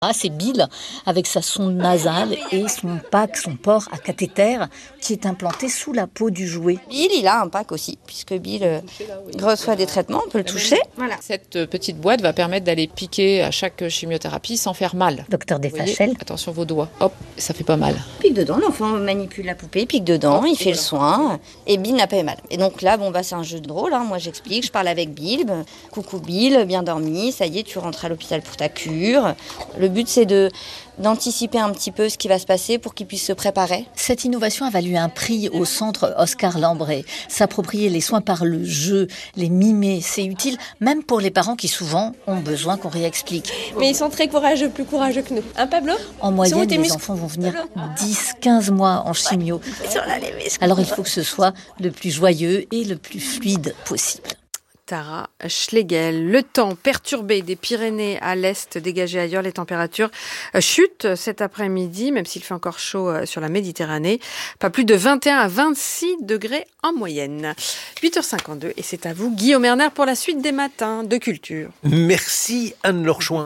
Ah, c'est Bill avec sa sonde nasale et son port à cathéter qui est implanté sous la peau du jouet. Bill, il a un pack aussi, puisque Bill reçoit des traitements, on peut le toucher. Voilà. Cette petite boîte va permettre d'aller piquer à chaque chimiothérapie sans faire mal. Docteur Desfachel. Attention vos doigts, hop, ça fait pas mal. Pique dedans, l'enfant manipule la poupée, pique dedans, il fait le soin, et Bill n'a pas eu mal. Et donc là, c'est un jeu de rôle, moi j'explique, je parle avec Bill. Coucou Bill, bien dormi, ça y est, tu rentres à l'hôpital pour ta cure. Le but c'est d'anticiper un petit peu ce qui va se passer pour qu'il puisse se préparer. Cette innovation a valu un prix au centre Oscar Lambret. S'approprier les soins par le jeu, les mimer, c'est utile même pour les parents qui souvent ont besoin qu'on réexplique. Mais ils sont très courageux, plus courageux que nous. Hein Pablo ? En moyenne, les enfants vont venir 10-15 mois en chimio. Alors il faut que ce soit le plus joyeux et le plus fluide possible. Tara Schlegel. Le temps perturbé des Pyrénées à l'est, dégagé ailleurs, les températures chutent cet après-midi, même s'il fait encore chaud sur la Méditerranée. Pas plus de 21 à 26 degrés en moyenne. 8h52 et c'est à vous, Guillaume Erner, pour la suite des matins de culture. Merci Anne-Laure Chouin.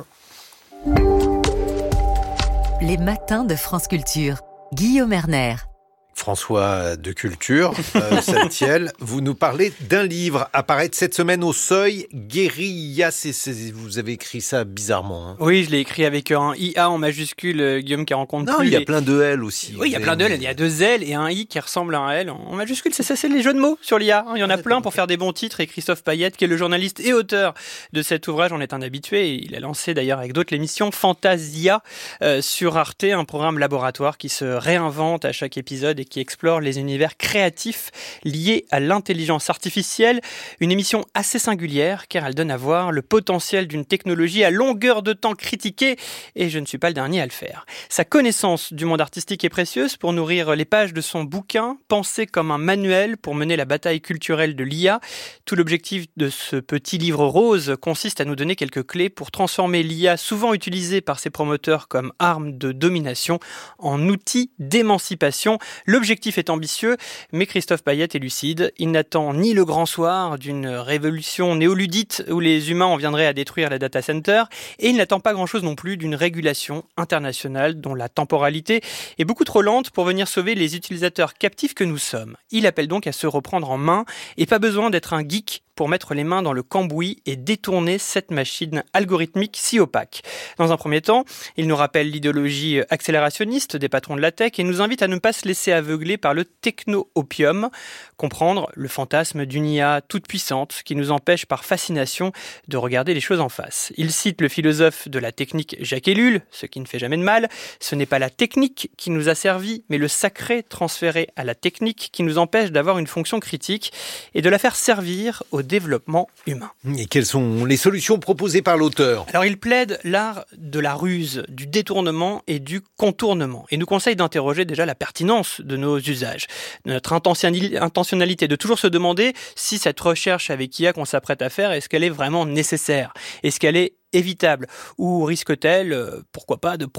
Les matins de France Culture. Guillaume Erner. François de Culture, Saltiel, vous nous parlez d'un livre apparaître cette semaine au Seuil, Guérilla. Vous avez écrit ça bizarrement. Hein. Oui, je l'ai écrit avec un IA en majuscule, Guillaume, qui rencontre non, plus. Il y a plein de L aussi. Oui, il y a plein de L. Il y a 2 L et un I qui ressemble à un L en majuscule. C'est les jeux de mots sur l'IA. Il y en a plein pour faire des bons titres. Et Christophe Payette, qui est le journaliste et auteur de cet ouvrage, en est un habitué. Il a lancé d'ailleurs avec d'autres l'émission Fantasia sur Arte, un programme laboratoire qui se réinvente à chaque épisode et qui explore les univers créatifs liés à l'intelligence artificielle. Une émission assez singulière car elle donne à voir le potentiel d'une technologie à longueur de temps critiquée et je ne suis pas le dernier à le faire. Sa connaissance du monde artistique est précieuse pour nourrir les pages de son bouquin, pensé comme un manuel pour mener la bataille culturelle de l'IA. Tout l'objectif de ce petit livre rose consiste à nous donner quelques clés pour transformer l'IA, souvent utilisée par ses promoteurs comme arme de domination, en outil d'émancipation. L'objectif est ambitieux, mais Christophe Payette est lucide. Il n'attend ni le grand soir d'une révolution néoludite où les humains en viendraient à détruire les data centers, et il n'attend pas grand-chose non plus d'une régulation internationale dont la temporalité est beaucoup trop lente pour venir sauver les utilisateurs captifs que nous sommes. Il appelle donc à se reprendre en main, et pas besoin d'être un geek pour mettre les mains dans le cambouis et détourner cette machine algorithmique si opaque. Dans un premier temps, il nous rappelle l'idéologie accélérationniste des patrons de la tech et nous invite à ne pas se laisser aveugler par le techno-opium, comprendre le fantasme d'une IA toute puissante qui nous empêche par fascination de regarder les choses en face. Il cite le philosophe de la technique Jacques Ellul, ce qui ne fait jamais de mal. Ce n'est pas la technique qui nous a servi, mais le sacré transféré à la technique qui nous empêche d'avoir une fonction critique et de la faire servir au développement humain. Et quelles sont les solutions proposées par l'auteur ? Alors il plaide l'art de la ruse, du détournement et du contournement et nous conseille d'interroger déjà la pertinence de nos usages. Notre intentionnalité de toujours se demander si cette recherche avec IA qu'on s'apprête à faire, est-ce qu'elle est vraiment nécessaire ? Est-ce qu'elle est évitable ou risque-t-elle, pourquoi pas, de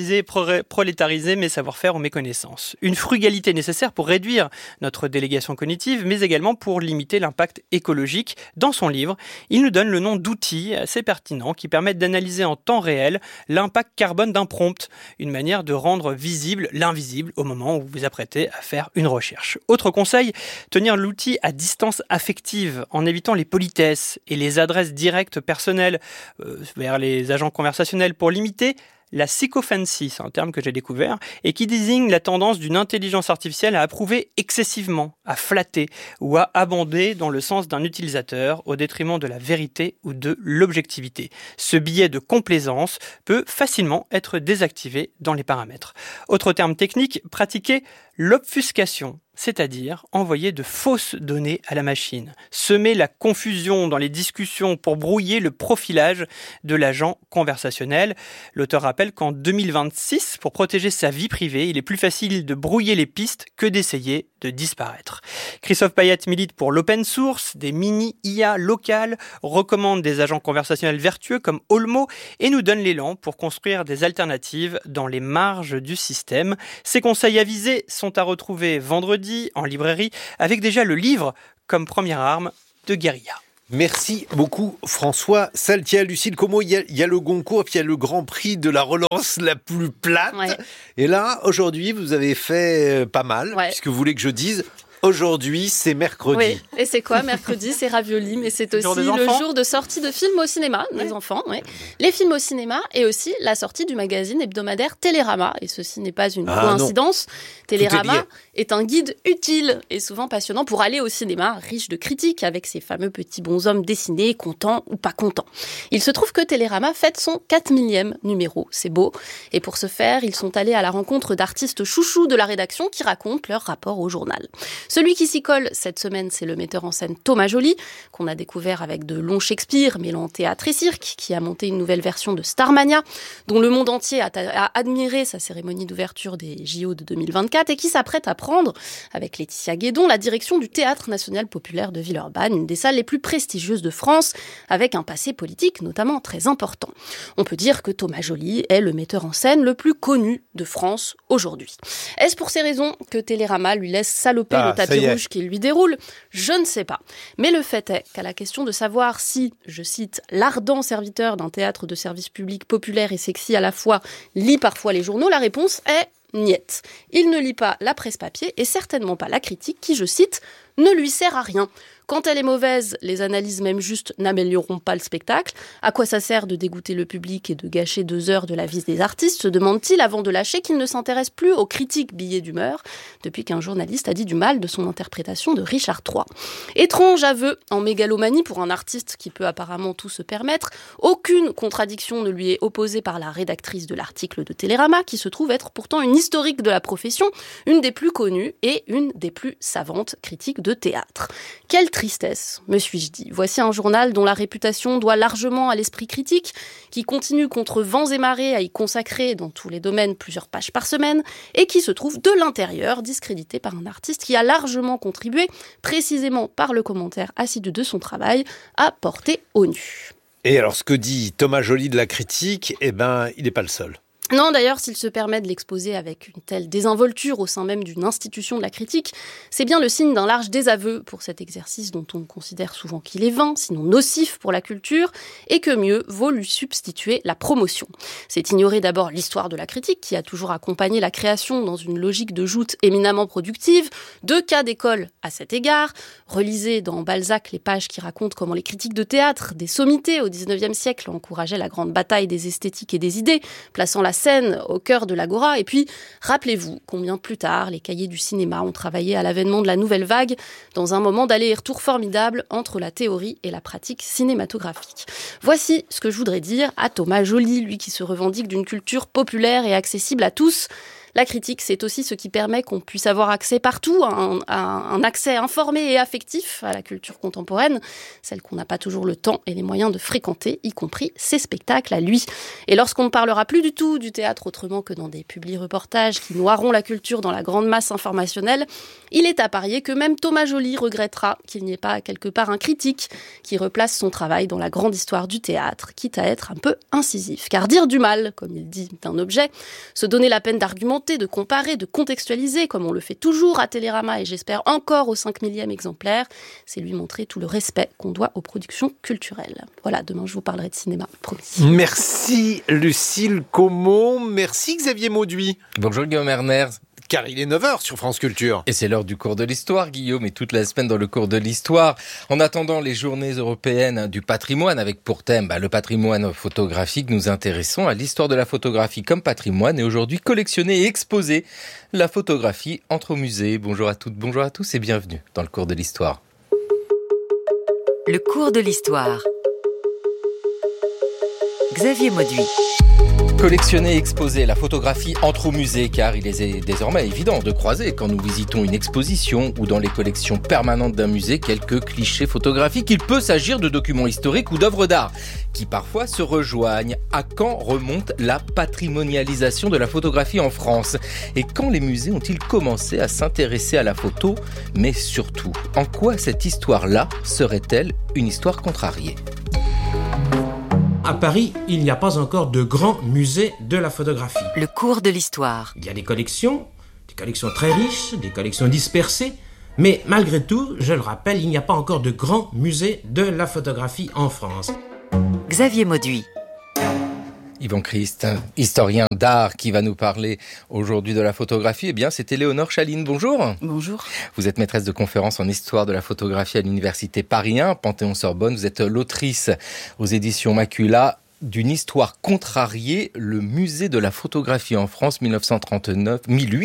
prolétariser mes savoir-faire ou mes connaissances ? Une frugalité nécessaire pour réduire notre délégation cognitive, mais également pour limiter l'impact écologique. Dans son livre, il nous donne le nom d'outils assez pertinents qui permettent d'analyser en temps réel l'impact carbone d'un prompt, une manière de rendre visible l'invisible au moment où vous vous apprêtez à faire une recherche. Autre conseil, tenir l'outil à distance affective en évitant les politesses et les adresses directes personnelles vers les agents conversationnels pour limiter la sycophancy, c'est un terme que j'ai découvert, et qui désigne la tendance d'une intelligence artificielle à approuver excessivement, à flatter ou à abonder dans le sens d'un utilisateur au détriment de la vérité ou de l'objectivité. Ce biais de complaisance peut facilement être désactivé dans les paramètres. Autre terme technique, pratiquer l'obfuscation, c'est-à-dire envoyer de fausses données à la machine, semer la confusion dans les discussions pour brouiller le profilage de l'agent conversationnel. L'auteur rappelle qu'en 2026, pour protéger sa vie privée, il est plus facile de brouiller les pistes que d'essayer de disparaître. Christophe Payette milite pour l'open source, des mini-IA locales, recommande des agents conversationnels vertueux comme Olmo et nous donne l'élan pour construire des alternatives dans les marges du système. Ces conseils avisés sont à retrouver vendredi en librairie avec déjà le livre comme première arme de Guérilla. Merci beaucoup François Saltiel. Lucille Como, il y a le Goncourt et puis il y a le Grand Prix de la relance la plus plate. Ouais. Et là, aujourd'hui, vous avez fait pas mal, puisque vous voulez que je dise... Aujourd'hui, c'est mercredi. Oui, et c'est quoi mercredi? C'est ravioli, mais c'est aussi le jour de sortie de films au cinéma, des enfants. Ouais. Les films au cinéma et aussi la sortie du magazine hebdomadaire Télérama. Et ceci n'est pas une coïncidence. Télérama est un guide utile et souvent passionnant pour aller au cinéma, riche de critiques avec ses fameux petits bonshommes dessinés, contents ou pas contents. Il se trouve que Télérama fête son 4000e numéro. C'est beau. Et pour ce faire, ils sont allés à la rencontre d'artistes chouchous de la rédaction qui racontent leur rapport au journal. Celui qui s'y colle cette semaine, c'est le metteur en scène Thomas Joly, qu'on a découvert avec de longs Shakespeare, mêlant théâtre et cirque, qui a monté une nouvelle version de Starmania, dont le monde entier a admiré sa cérémonie d'ouverture des JO de 2024 et qui s'apprête à prendre, avec Laetitia Guédon, la direction du Théâtre National Populaire de Villeurbanne, une des salles les plus prestigieuses de France, avec un passé politique notamment très important. On peut dire que Thomas Joly est le metteur en scène le plus connu de France aujourd'hui. Est-ce pour ces raisons que Télérama lui laisse saloper le tapis rouge qui lui déroule? Je ne sais pas. Mais le fait est qu'à la question de savoir si, je cite, l'ardent serviteur d'un théâtre de service public populaire et sexy à la fois lit parfois les journaux, la réponse est niet. Il ne lit pas la presse papier et certainement pas la critique qui, je cite, ne lui sert à rien. Quand elle est mauvaise, les analyses même justes n'amélioreront pas le spectacle. À quoi ça sert de dégoûter le public et de gâcher 2 heures de la vie des artistes, se demande-t-il avant de lâcher qu'il ne s'intéresse plus aux critiques billets d'humeur, depuis qu'un journaliste a dit du mal de son interprétation de Richard III. Étrange aveu en mégalomanie pour un artiste qui peut apparemment tout se permettre. Aucune contradiction ne lui est opposée par la rédactrice de l'article de Télérama, qui se trouve être pourtant une historique de la profession, une des plus connues et une des plus savantes critiques de théâtre. Quelle tristesse, me suis-je dit. Voici un journal dont la réputation doit largement à l'esprit critique, qui continue contre vents et marées à y consacrer dans tous les domaines plusieurs pages par semaine, et qui se trouve de l'intérieur discrédité par un artiste qui a largement contribué, précisément par le commentaire assidu de son travail, à porter au nu. Et alors ce que dit Thomas Joly de la critique, il n'est pas le seul. Non, d'ailleurs, s'il se permet de l'exposer avec une telle désinvolture au sein même d'une institution de la critique, c'est bien le signe d'un large désaveu pour cet exercice dont on considère souvent qu'il est vain, sinon nocif pour la culture, et que mieux vaut lui substituer la promotion. C'est ignorer d'abord l'histoire de la critique, qui a toujours accompagné la création dans une logique de joute éminemment productive. 2 cas d'école à cet égard. Relisez dans Balzac les pages qui racontent comment les critiques de théâtre, des sommités au XIXe siècle, encourageaient la grande bataille des esthétiques et des idées, plaçant la scène au cœur de l'agora. Et puis, rappelez-vous combien plus tard, les cahiers du cinéma ont travaillé à l'avènement de la nouvelle vague, dans un moment d'aller-retour formidable entre la théorie et la pratique cinématographique. Voici ce que je voudrais dire à Thomas Joly, lui qui se revendique d'une culture populaire et accessible à tous. La critique, c'est aussi ce qui permet qu'on puisse avoir accès partout à un accès informé et affectif à la culture contemporaine, celle qu'on n'a pas toujours le temps et les moyens de fréquenter, y compris ses spectacles à lui. Et lorsqu'on ne parlera plus du tout du théâtre autrement que dans des publi-reportages qui noieront la culture dans la grande masse informationnelle, il est à parier que même Thomas Joly regrettera qu'il n'y ait pas quelque part un critique qui replace son travail dans la grande histoire du théâtre, quitte à être un peu incisif. Car dire du mal, comme il dit d'un objet, se donner la peine d'argumenter, de comparer, de contextualiser, comme on le fait toujours à Télérama et j'espère encore au 5000e exemplaire, c'est lui montrer tout le respect qu'on doit aux productions culturelles. Voilà, demain je vous parlerai de cinéma, promis. Merci Lucille Como, merci Xavier Mauduit. Bonjour Guillaume Erner. Car il est 9h sur France Culture. Et c'est l'heure du cours de l'histoire, Guillaume, et toute la semaine dans le cours de l'histoire. En attendant les journées européennes du patrimoine, avec pour thème le patrimoine photographique, nous intéressons à l'histoire de la photographie comme patrimoine et aujourd'hui collectionner et exposer la photographie entre musées. Bonjour à toutes, bonjour à tous et bienvenue dans le cours de l'histoire. Le cours de l'histoire. Xavier Mauduit. Collectionner et exposer la photographie entre musées, car il est désormais évident de croiser, quand nous visitons une exposition ou dans les collections permanentes d'un musée, quelques clichés photographiques. Il peut s'agir de documents historiques ou d'œuvres d'art, qui parfois se rejoignent. À quand remonte la patrimonialisation de la photographie en France? Et quand les musées ont-ils commencé à s'intéresser à la photo? Mais surtout, en quoi cette histoire-là serait-elle une histoire contrariée? À Paris, il n'y a pas encore de grand musée de la photographie. Le cours de l'histoire. Il y a des collections très riches, des collections dispersées, Mais malgré tout, je le rappelle, il n'y a pas encore de grand musée de la photographie en France. Xavier Mauduit. Yvan Christ, historien d'art qui va nous parler aujourd'hui de la photographie. Eh bien, c'est Éléonore Chaline. Bonjour. Bonjour. Vous êtes maîtresse de conférences en histoire de la photographie à l'université Paris 1, Panthéon-Sorbonne. Vous êtes l'autrice aux éditions Macula d'une histoire contrariée, le musée de la photographie en France, 1839,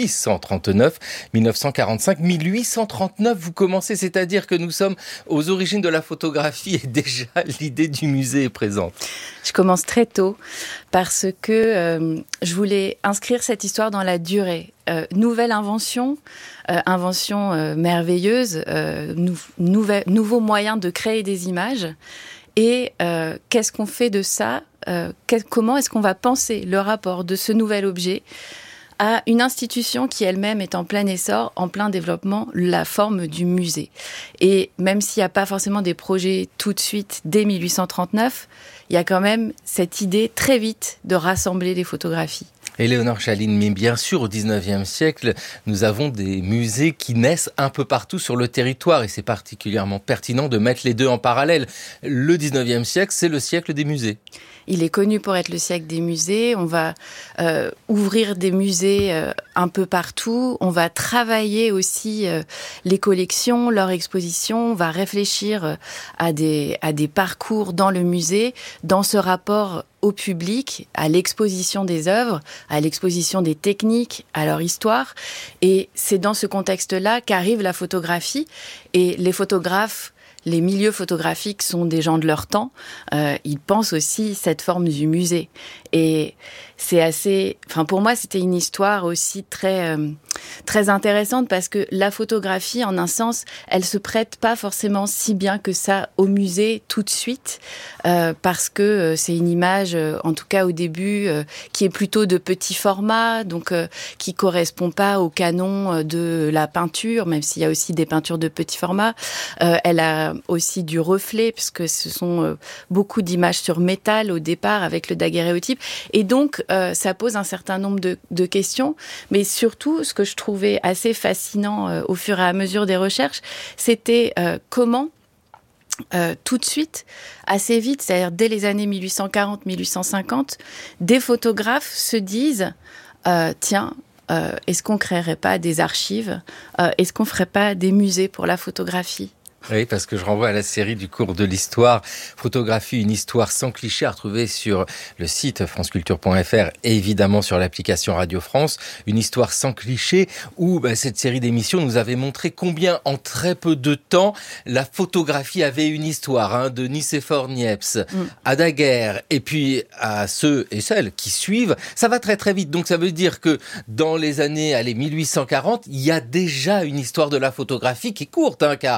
1945, 1839. Vous commencez, c'est-à-dire que nous sommes aux origines de la photographie et déjà l'idée du musée est présente. Je commence très tôt parce que je voulais inscrire cette histoire dans la durée. Nouvelle invention, merveilleuse, nouveau moyen de créer des images. Et qu'est-ce qu'on fait de ça ? Comment est-ce qu'on va penser le rapport de ce nouvel objet à une institution qui elle-même est en plein essor, en plein développement, la forme du musée. Et même s'il n'y a pas forcément des projets tout de suite dès 1839, il y a quand même cette idée très vite de rassembler les photographies. Éléonore Chaline, mais bien sûr, au 19e siècle, nous avons des musées qui naissent un peu partout sur le territoire et c'est particulièrement pertinent de mettre les deux en parallèle. Le 19e siècle, c'est le siècle des musées. Il est connu pour être le siècle des musées. On va ouvrir des musées un peu partout. On va travailler aussi les collections, leurs expositions. On va réfléchir à des parcours dans le musée, dans ce rapport au public, à l'exposition des œuvres, à l'exposition des techniques, à leur histoire. Et c'est dans ce contexte-là qu'arrive la photographie. Et les photographes, les milieux photographiques sont des gens de leur temps. Ils pensent aussi cette forme du musée. Et c'est assez... Enfin, pour moi, c'était une histoire aussi très intéressante parce que la photographie, en un sens, elle se prête pas forcément si bien que ça au musée tout de suite parce que c'est une image, en tout cas au début, qui est plutôt de petit format, donc qui correspond pas au canon de la peinture, même s'il y a aussi des peintures de petit format. Elle a aussi du reflet puisque ce sont beaucoup d'images sur métal au départ avec le daguerréotype. Et donc, ça pose un certain nombre de questions. Mais surtout, ce que je trouvais assez fascinant au fur et à mesure des recherches, c'était comment, tout de suite, assez vite, c'est-à-dire dès les années 1840-1850, des photographes se disent tiens, est-ce qu'on créerait pas des archives ? Est-ce qu'on ferait pas des musées pour la photographie ? Oui, parce que je renvoie à la série du cours de l'histoire. Photographie, une histoire sans cliché à retrouver sur le site franceculture.fr et évidemment sur l'application Radio France. Une histoire sans cliché où cette série d'émissions nous avait montré combien en très peu de temps la photographie avait une histoire. De Nicéphore Niepce à Daguerre et puis à ceux et celles qui suivent. Ça va très très vite. Donc ça veut dire que dans les années 1840, il y a déjà une histoire de la photographie qui est courte,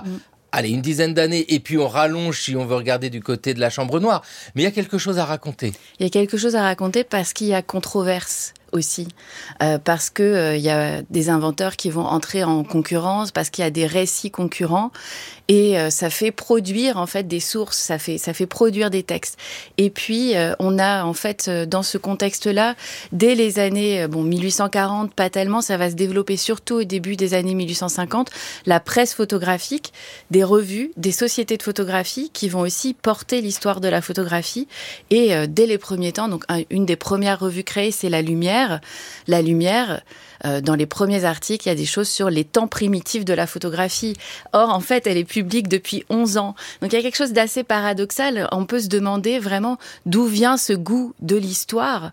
une dizaine d'années, et puis on rallonge si on veut regarder du côté de la Chambre Noire. Mais il y a quelque chose à raconter. Il y a quelque chose à raconter parce qu'il y a controverse aussi, parce que il y a des inventeurs qui vont entrer en concurrence, parce qu'il y a des récits concurrents, et ça fait produire en fait des sources, ça fait produire des textes. Et puis on a en fait dans ce contexte-là, dès les années 1840, pas tellement, ça va se développer surtout au début des années 1850, la presse photographique, des revues, des sociétés de photographie qui vont aussi porter l'histoire de la photographie. Et dès les premiers temps, donc une des premières revues créées, c'est La Lumière. La Lumière, dans les premiers articles, il y a des choses sur les temps primitifs de la photographie. Or, en fait, elle est publique depuis 11 ans. Donc, il y a quelque chose d'assez paradoxal. On peut se demander vraiment d'où vient ce goût de l'histoire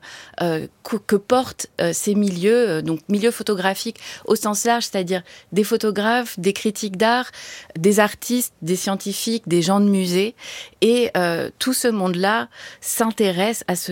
que portent ces milieux, donc milieux photographiques au sens large, c'est-à-dire des photographes, des critiques d'art, des artistes, des scientifiques, des gens de musée. Et tout ce monde-là s'intéresse à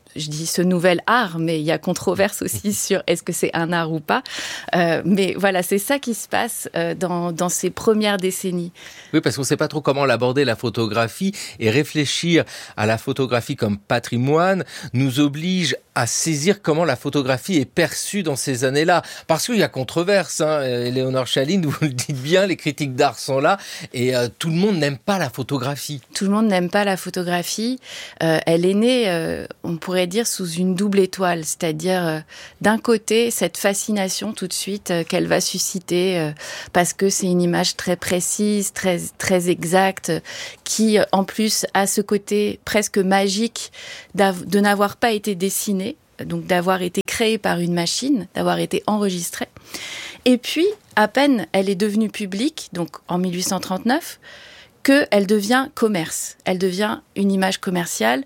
ce nouvel art, mais il y a controverse aussi sur est-ce que c'est un art ou pas. Mais voilà, c'est ça qui se passe dans ces premières décennies. Oui, parce qu'on ne sait pas trop comment l'aborder, la photographie, et réfléchir à la photographie comme patrimoine nous oblige à saisir comment la photographie est perçue dans ces années-là. Parce qu'il y a controverse, Éléonore Chaline, vous le dites bien, les critiques d'art sont là, et tout le monde n'aime pas la photographie. Tout le monde n'aime pas la photographie. Elle est née, on pourrait dire, sous une double étoile, c'est-à-dire d'un côté, cette fascination tout de suite qu'elle va susciter, parce que c'est une image très précise, très, très exacte, qui en plus a ce côté presque magique de n'avoir pas été dessinée, donc d'avoir été créée par une machine, d'avoir été enregistrée. Et puis, à peine elle est devenue publique, donc en 1839, qu'elle devient commerce. Elle devient une image commerciale.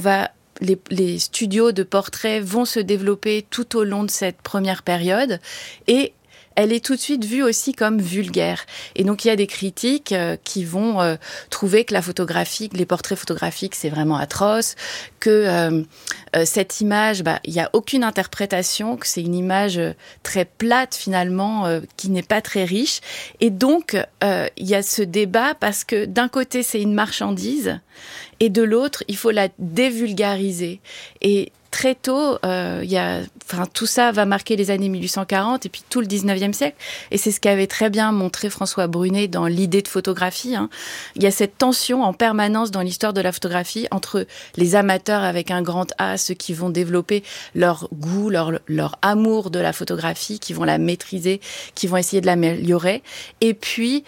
Les studios de portraits vont se développer tout au long de cette première période, et elle est tout de suite vue aussi comme vulgaire. Et donc, il y a des critiques qui vont trouver que les portraits photographiques, c'est vraiment atroce, que cette image, il n'y a aucune interprétation, que c'est une image très plate, finalement, qui n'est pas très riche. Et donc, il y a ce débat parce que d'un côté, c'est une marchandise, et de l'autre, il faut la dévulgariser. Et très tôt, tout ça va marquer les années 1840 et puis tout le 19e siècle. Et c'est ce qu'avait très bien montré François Brunet dans l'idée de photographie. Il y a cette tension en permanence dans l'histoire de la photographie entre les amateurs avec un grand A, ceux qui vont développer leur goût, leur amour de la photographie, qui vont la maîtriser, qui vont essayer de l'améliorer. Et puis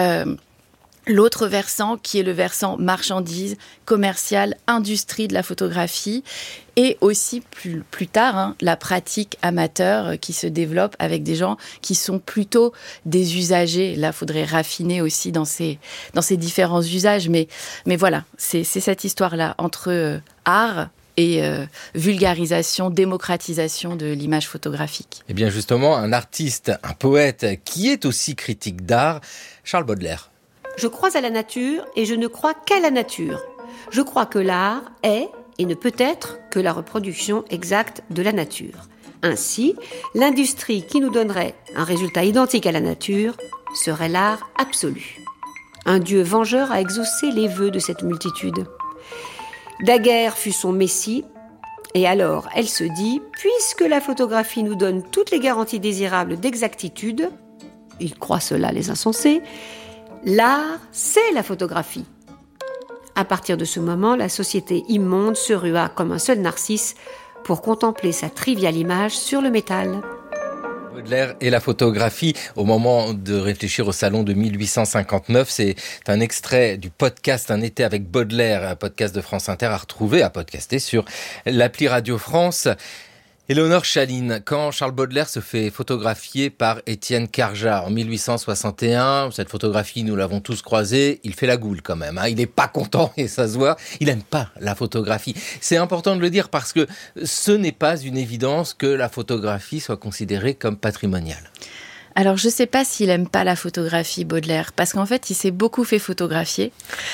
l'autre versant qui est le versant marchandise, commercial, industrie de la photographie, et aussi plus tard la pratique amateur qui se développe avec des gens qui sont plutôt des usagers. Là, il faudrait raffiner aussi dans ces différents usages, mais voilà, c'est cette histoire-là entre art et vulgarisation, démocratisation de l'image photographique. Et bien justement, un artiste, un poète qui est aussi critique d'art, Charles Baudelaire. Je crois à la nature et je ne crois qu'à la nature. Je crois que l'art est et ne peut être que la reproduction exacte de la nature. Ainsi, l'industrie qui nous donnerait un résultat identique à la nature serait l'art absolu. Un Dieu vengeur a exaucé les vœux de cette multitude. Daguerre fut son messie, et alors elle se dit, puisque la photographie nous donne toutes les garanties désirables d'exactitude, ils croient cela les insensés, l'art, c'est la photographie. À partir de ce moment, la société immonde se rua comme un seul narcisse pour contempler sa triviale image sur le métal. Baudelaire et la photographie, au moment de réfléchir au salon de 1859, c'est un extrait du podcast Un été avec Baudelaire, un podcast de France Inter à retrouver, à podcaster sur l'appli Radio France. Éléonore Chaline, quand Charles Baudelaire se fait photographier par Étienne Carjat en 1861, cette photographie, nous l'avons tous croisée, il fait la goule quand même. Il n'est pas content et ça se voit, il n'aime pas la photographie. C'est important de le dire parce que ce n'est pas une évidence que la photographie soit considérée comme patrimoniale. Alors, je ne sais pas s'il n'aime pas la photographie, Baudelaire, parce qu'en fait, il s'est beaucoup fait photographier.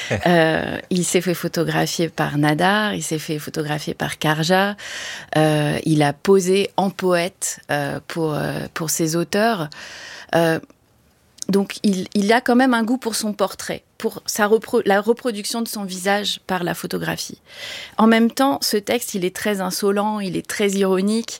Il s'est fait photographier par Nadar, il s'est fait photographier par Carjat. Il a posé en poète pour ses auteurs. Donc, il a quand même un goût pour son portrait, pour la reproduction de son visage par la photographie. En même temps, ce texte, il est très insolent, il est très ironique.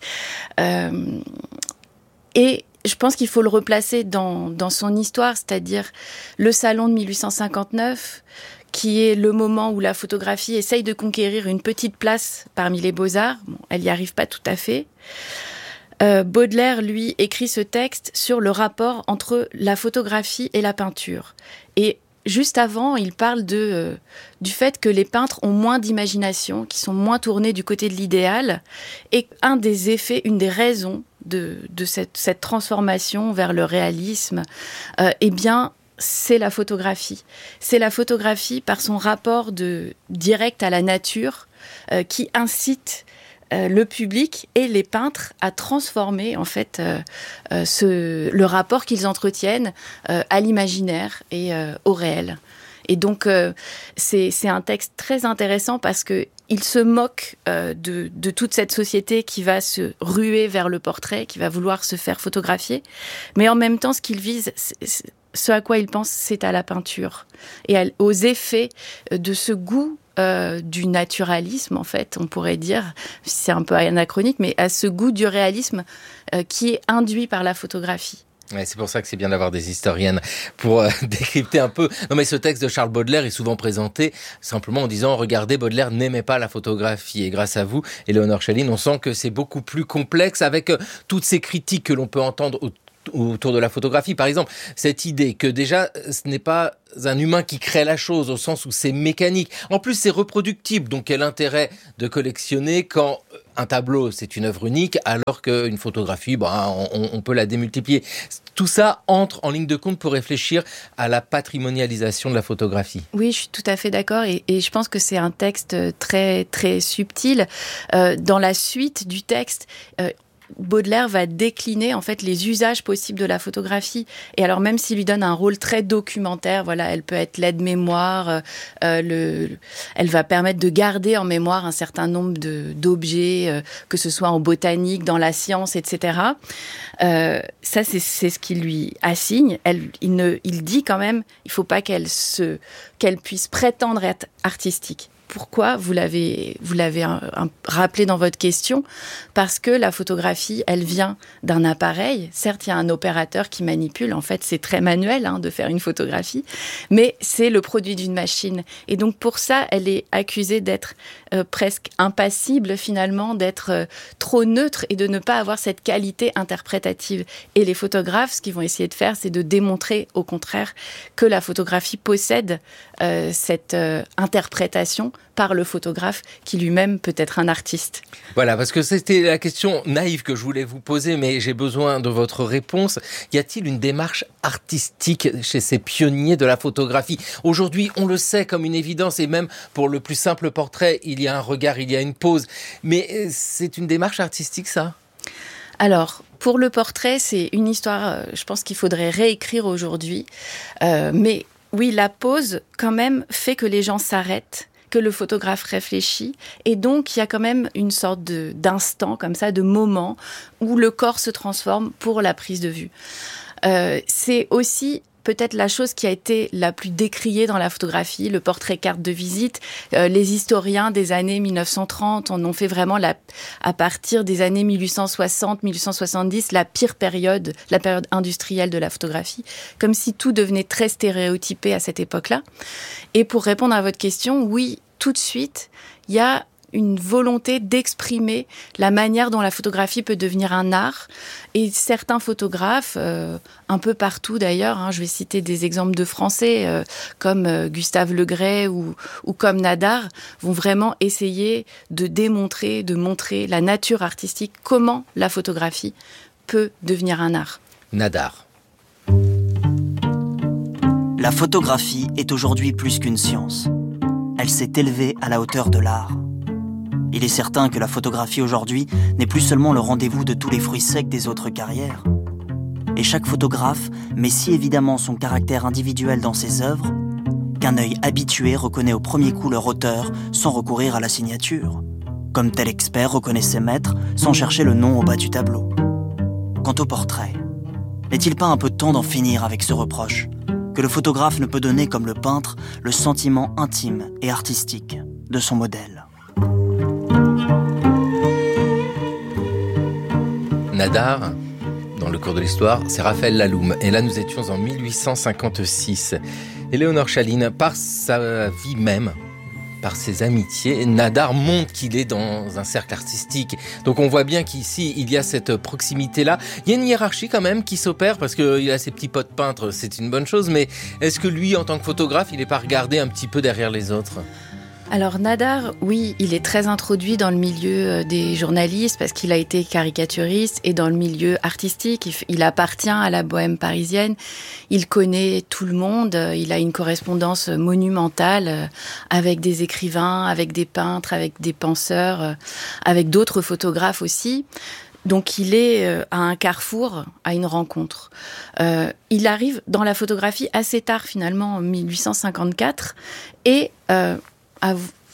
Et je pense qu'il faut le replacer dans son histoire, c'est-à-dire le salon de 1859, qui est le moment où la photographie essaye de conquérir une petite place parmi les beaux-arts. Bon, elle n'y arrive pas tout à fait. Baudelaire, lui, écrit ce texte sur le rapport entre la photographie et la peinture. Et juste avant, il parle du fait que les peintres ont moins d'imagination, qu'ils sont moins tournés du côté de l'idéal. Et un des effets, une des raisons de cette transformation vers le réalisme, c'est la photographie. C'est la photographie par son rapport direct à la nature qui incite le public et les peintres à transformer en fait le rapport qu'ils entretiennent à l'imaginaire et au réel. Et donc c'est un texte très intéressant parce que il se moque de toute cette société qui va se ruer vers le portrait, qui va vouloir se faire photographier, mais en même temps ce qu'il vise, ce à quoi il pense, c'est à la peinture et aux effets de ce goût du naturalisme, en fait, on pourrait dire, c'est un peu anachronique, mais à ce goût du réalisme qui est induit par la photographie. Ouais, c'est pour ça que c'est bien d'avoir des historiennes pour décrypter un peu. Non, mais ce texte de Charles Baudelaire est souvent présenté simplement en disant « Regardez, Baudelaire n'aimait pas la photographie ». Et grâce à vous, Éléonore Chaline, on sent que c'est beaucoup plus complexe avec toutes ces critiques que l'on peut entendre autour de la photographie. Par exemple, cette idée que déjà, ce n'est pas un humain qui crée la chose au sens où c'est mécanique. En plus, c'est reproductible. Donc, quel intérêt de collectionner quand un tableau, c'est une œuvre unique, alors qu'une photographie, on peut la démultiplier. Tout ça entre en ligne de compte pour réfléchir à la patrimonialisation de la photographie. Oui, je suis tout à fait d'accord et je pense que c'est un texte très, très subtil. Dans la suite du texte, Baudelaire va décliner en fait les usages possibles de la photographie. Et alors même s'il lui donne un rôle très documentaire, voilà, elle peut être l'aide-mémoire, elle va permettre de garder en mémoire un certain nombre d'objets, que ce soit en botanique, dans la science, etc. Ça, c'est ce qu'il lui assigne. Il dit quand même, il faut pas qu'elle puisse prétendre être artistique. Pourquoi ? Vous l'avez rappelé dans votre question, parce que la photographie, elle vient d'un appareil. Certes, il y a un opérateur qui manipule. En fait, c'est très manuel de faire une photographie, mais c'est le produit d'une machine. Et donc, pour ça, elle est accusée d'être presque impassible, finalement, d'être trop neutre et de ne pas avoir cette qualité interprétative. Et les photographes, ce qu'ils vont essayer de faire, c'est de démontrer, au contraire, que la photographie possède cette interprétation par le photographe qui lui-même peut être un artiste. Voilà, parce que c'était la question naïve que je voulais vous poser, mais j'ai besoin de votre réponse. Y a-t-il une démarche artistique chez ces pionniers de la photographie ? Aujourd'hui, on le sait comme une évidence, et même pour le plus simple portrait, il y a un regard, il y a une pose. Mais c'est une démarche artistique, ça ? Alors, pour le portrait, c'est une histoire, je pense qu'il faudrait réécrire aujourd'hui. Mais oui, la pose, quand même, fait que les gens s'arrêtent, que le photographe réfléchit, et donc il y a quand même une sorte d'instant, comme ça, de moment, où le corps se transforme pour la prise de vue. C'est aussi peut-être la chose qui a été la plus décriée dans la photographie, le portrait carte de visite. Les historiens des années 1930 en ont fait vraiment, à partir des années 1860-1870, la pire période, la période industrielle de la photographie, comme si tout devenait très stéréotypé à cette époque-là. Et pour répondre à votre question, oui, tout de suite, il y a une volonté d'exprimer la manière dont la photographie peut devenir un art. Et certains photographes, un peu partout d'ailleurs, je vais citer des exemples de Français comme Gustave Le Gray ou comme Nadar, vont vraiment essayer de démontrer, de montrer la nature artistique, comment la photographie peut devenir un art. Nadar. La photographie est aujourd'hui plus qu'une science. Elle s'est élevée à la hauteur de l'art. Il est certain que la photographie aujourd'hui n'est plus seulement le rendez-vous de tous les fruits secs des autres carrières. Et chaque photographe met si évidemment son caractère individuel dans ses œuvres qu'un œil habitué reconnaît au premier coup leur auteur sans recourir à la signature. Comme tel expert reconnaît ses maîtres sans chercher le nom au bas du tableau. Quant au portrait, n'est-il pas un peu temps d'en finir avec ce reproche que le photographe ne peut donner comme le peintre le sentiment intime et artistique de son modèle ? Nadar, dans le cours de l'histoire, c'est Raphaël Laloum. Et là, nous étions en 1856. Éléonore Chaline, par sa vie même, par ses amitiés, Nadar montre qu'il est dans un cercle artistique. Donc on voit bien qu'ici, il y a cette proximité-là. Il y a une hiérarchie quand même qui s'opère, parce qu'il a ses petits potes peintres, c'est une bonne chose. Mais est-ce que lui, en tant que photographe, il n'est pas regardé un petit peu derrière les autres ? Alors Nadar, oui, il est très introduit dans le milieu des journalistes parce qu'il a été caricaturiste et dans le milieu artistique. Il appartient à la bohème parisienne. Il connaît tout le monde. Il a une correspondance monumentale avec des écrivains, avec des peintres, avec des penseurs, avec d'autres photographes aussi. Donc il est à un carrefour, à une rencontre. Il arrive dans la photographie assez tard finalement, en 1854, et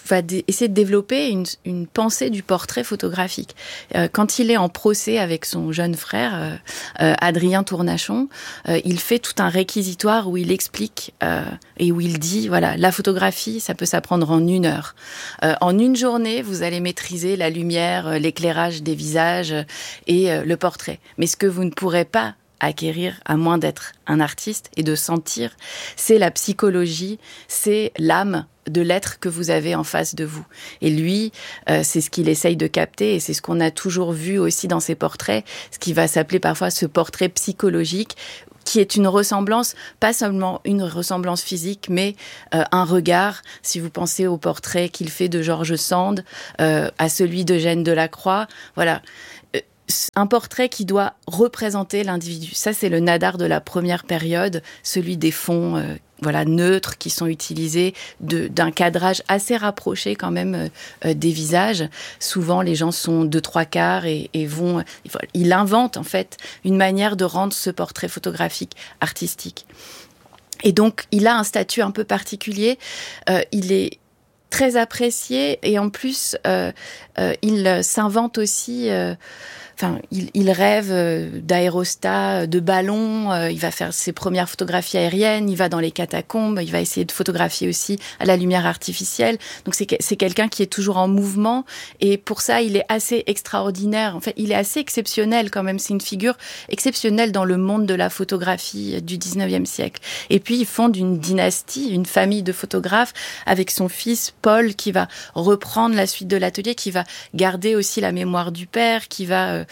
va essayer de développer une pensée du portrait photographique. Quand il est en procès avec son jeune frère, Adrien Tournachon, il fait tout un réquisitoire où il explique et où il dit, voilà, la photographie, ça peut s'apprendre en 1 heure. En 1 journée, vous allez maîtriser la lumière, l'éclairage des visages et le portrait. Mais ce que vous ne pourrez pas acquérir, à moins d'être un artiste et de sentir, c'est la psychologie, c'est l'âme de l'être que vous avez en face de vous. Et lui, c'est ce qu'il essaye de capter, et c'est ce qu'on a toujours vu aussi dans ses portraits, ce qui va s'appeler parfois ce portrait psychologique, qui est une ressemblance, pas seulement une ressemblance physique, mais un regard. Si vous pensez au portrait qu'il fait de George Sand, à celui d'Eugène Delacroix, voilà. Un portrait qui doit représenter l'individu. Ça, c'est le Nadar de la première période, celui des fonds neutres qui sont utilisés, d'un cadrage assez rapproché quand même des visages. Souvent, les gens sont 2-3 quarts et il invente en fait une manière de rendre ce portrait photographique artistique. Et donc, il a un statut un peu particulier. Il est très apprécié et en plus, il s'invente aussi... il rêve d'aérostats, de ballons, il va faire ses premières photographies aériennes, il va dans les catacombes, il va essayer de photographier aussi à la lumière artificielle. Donc c'est quelqu'un qui est toujours en mouvement et pour ça, il est assez extraordinaire. En fait, il est assez exceptionnel quand même. C'est une figure exceptionnelle dans le monde de la photographie du 19e siècle. Et puis, il fonde une dynastie, une famille de photographes avec son fils Paul qui va reprendre la suite de l'atelier, qui va garder aussi la mémoire du père, qui va...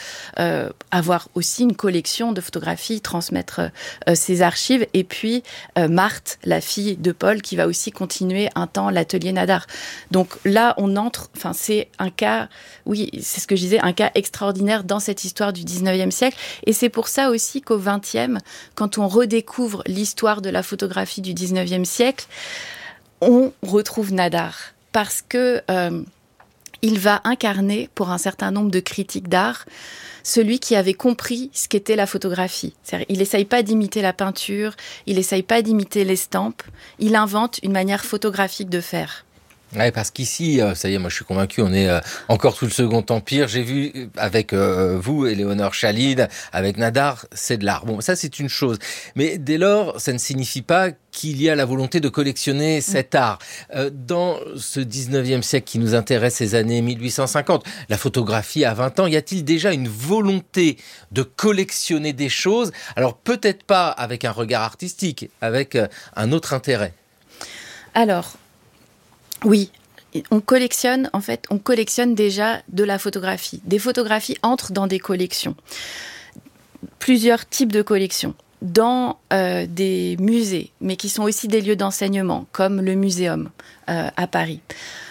avoir aussi une collection de photographies, transmettre ses archives, et puis Marthe, la fille de Paul, qui va aussi continuer un temps l'atelier Nadar. Donc là, on entre, c'est un cas, oui, c'est ce que je disais, un cas extraordinaire dans cette histoire du 19e siècle, et c'est pour ça aussi qu'au 20e, quand on redécouvre l'histoire de la photographie du 19e siècle, on retrouve Nadar, parce que il va incarner, pour un certain nombre de critiques d'art, celui qui avait compris ce qu'était la photographie. C'est-à-dire, il n'essaye pas d'imiter la peinture, il n'essaye pas d'imiter l'estampe, il invente une manière photographique de faire. Ouais, parce qu'ici, ça y est, moi je suis convaincu, on est encore sous le Second Empire. J'ai vu avec vous, Éléonore Chaline, avec Nadar, c'est de l'art. Bon, ça c'est une chose. Mais dès lors, ça ne signifie pas qu'il y a la volonté de collectionner cet art. Dans ce 19e siècle qui nous intéresse, ces années 1850, la photographie à 20 ans, y a-t-il déjà une volonté de collectionner des choses? Alors peut-être pas avec un regard artistique, avec un autre intérêt. Alors... oui, on collectionne déjà de la photographie. Des photographies entrent dans des collections. Plusieurs types de collections. Dans des musées, mais qui sont aussi des lieux d'enseignement, comme le Muséum à Paris.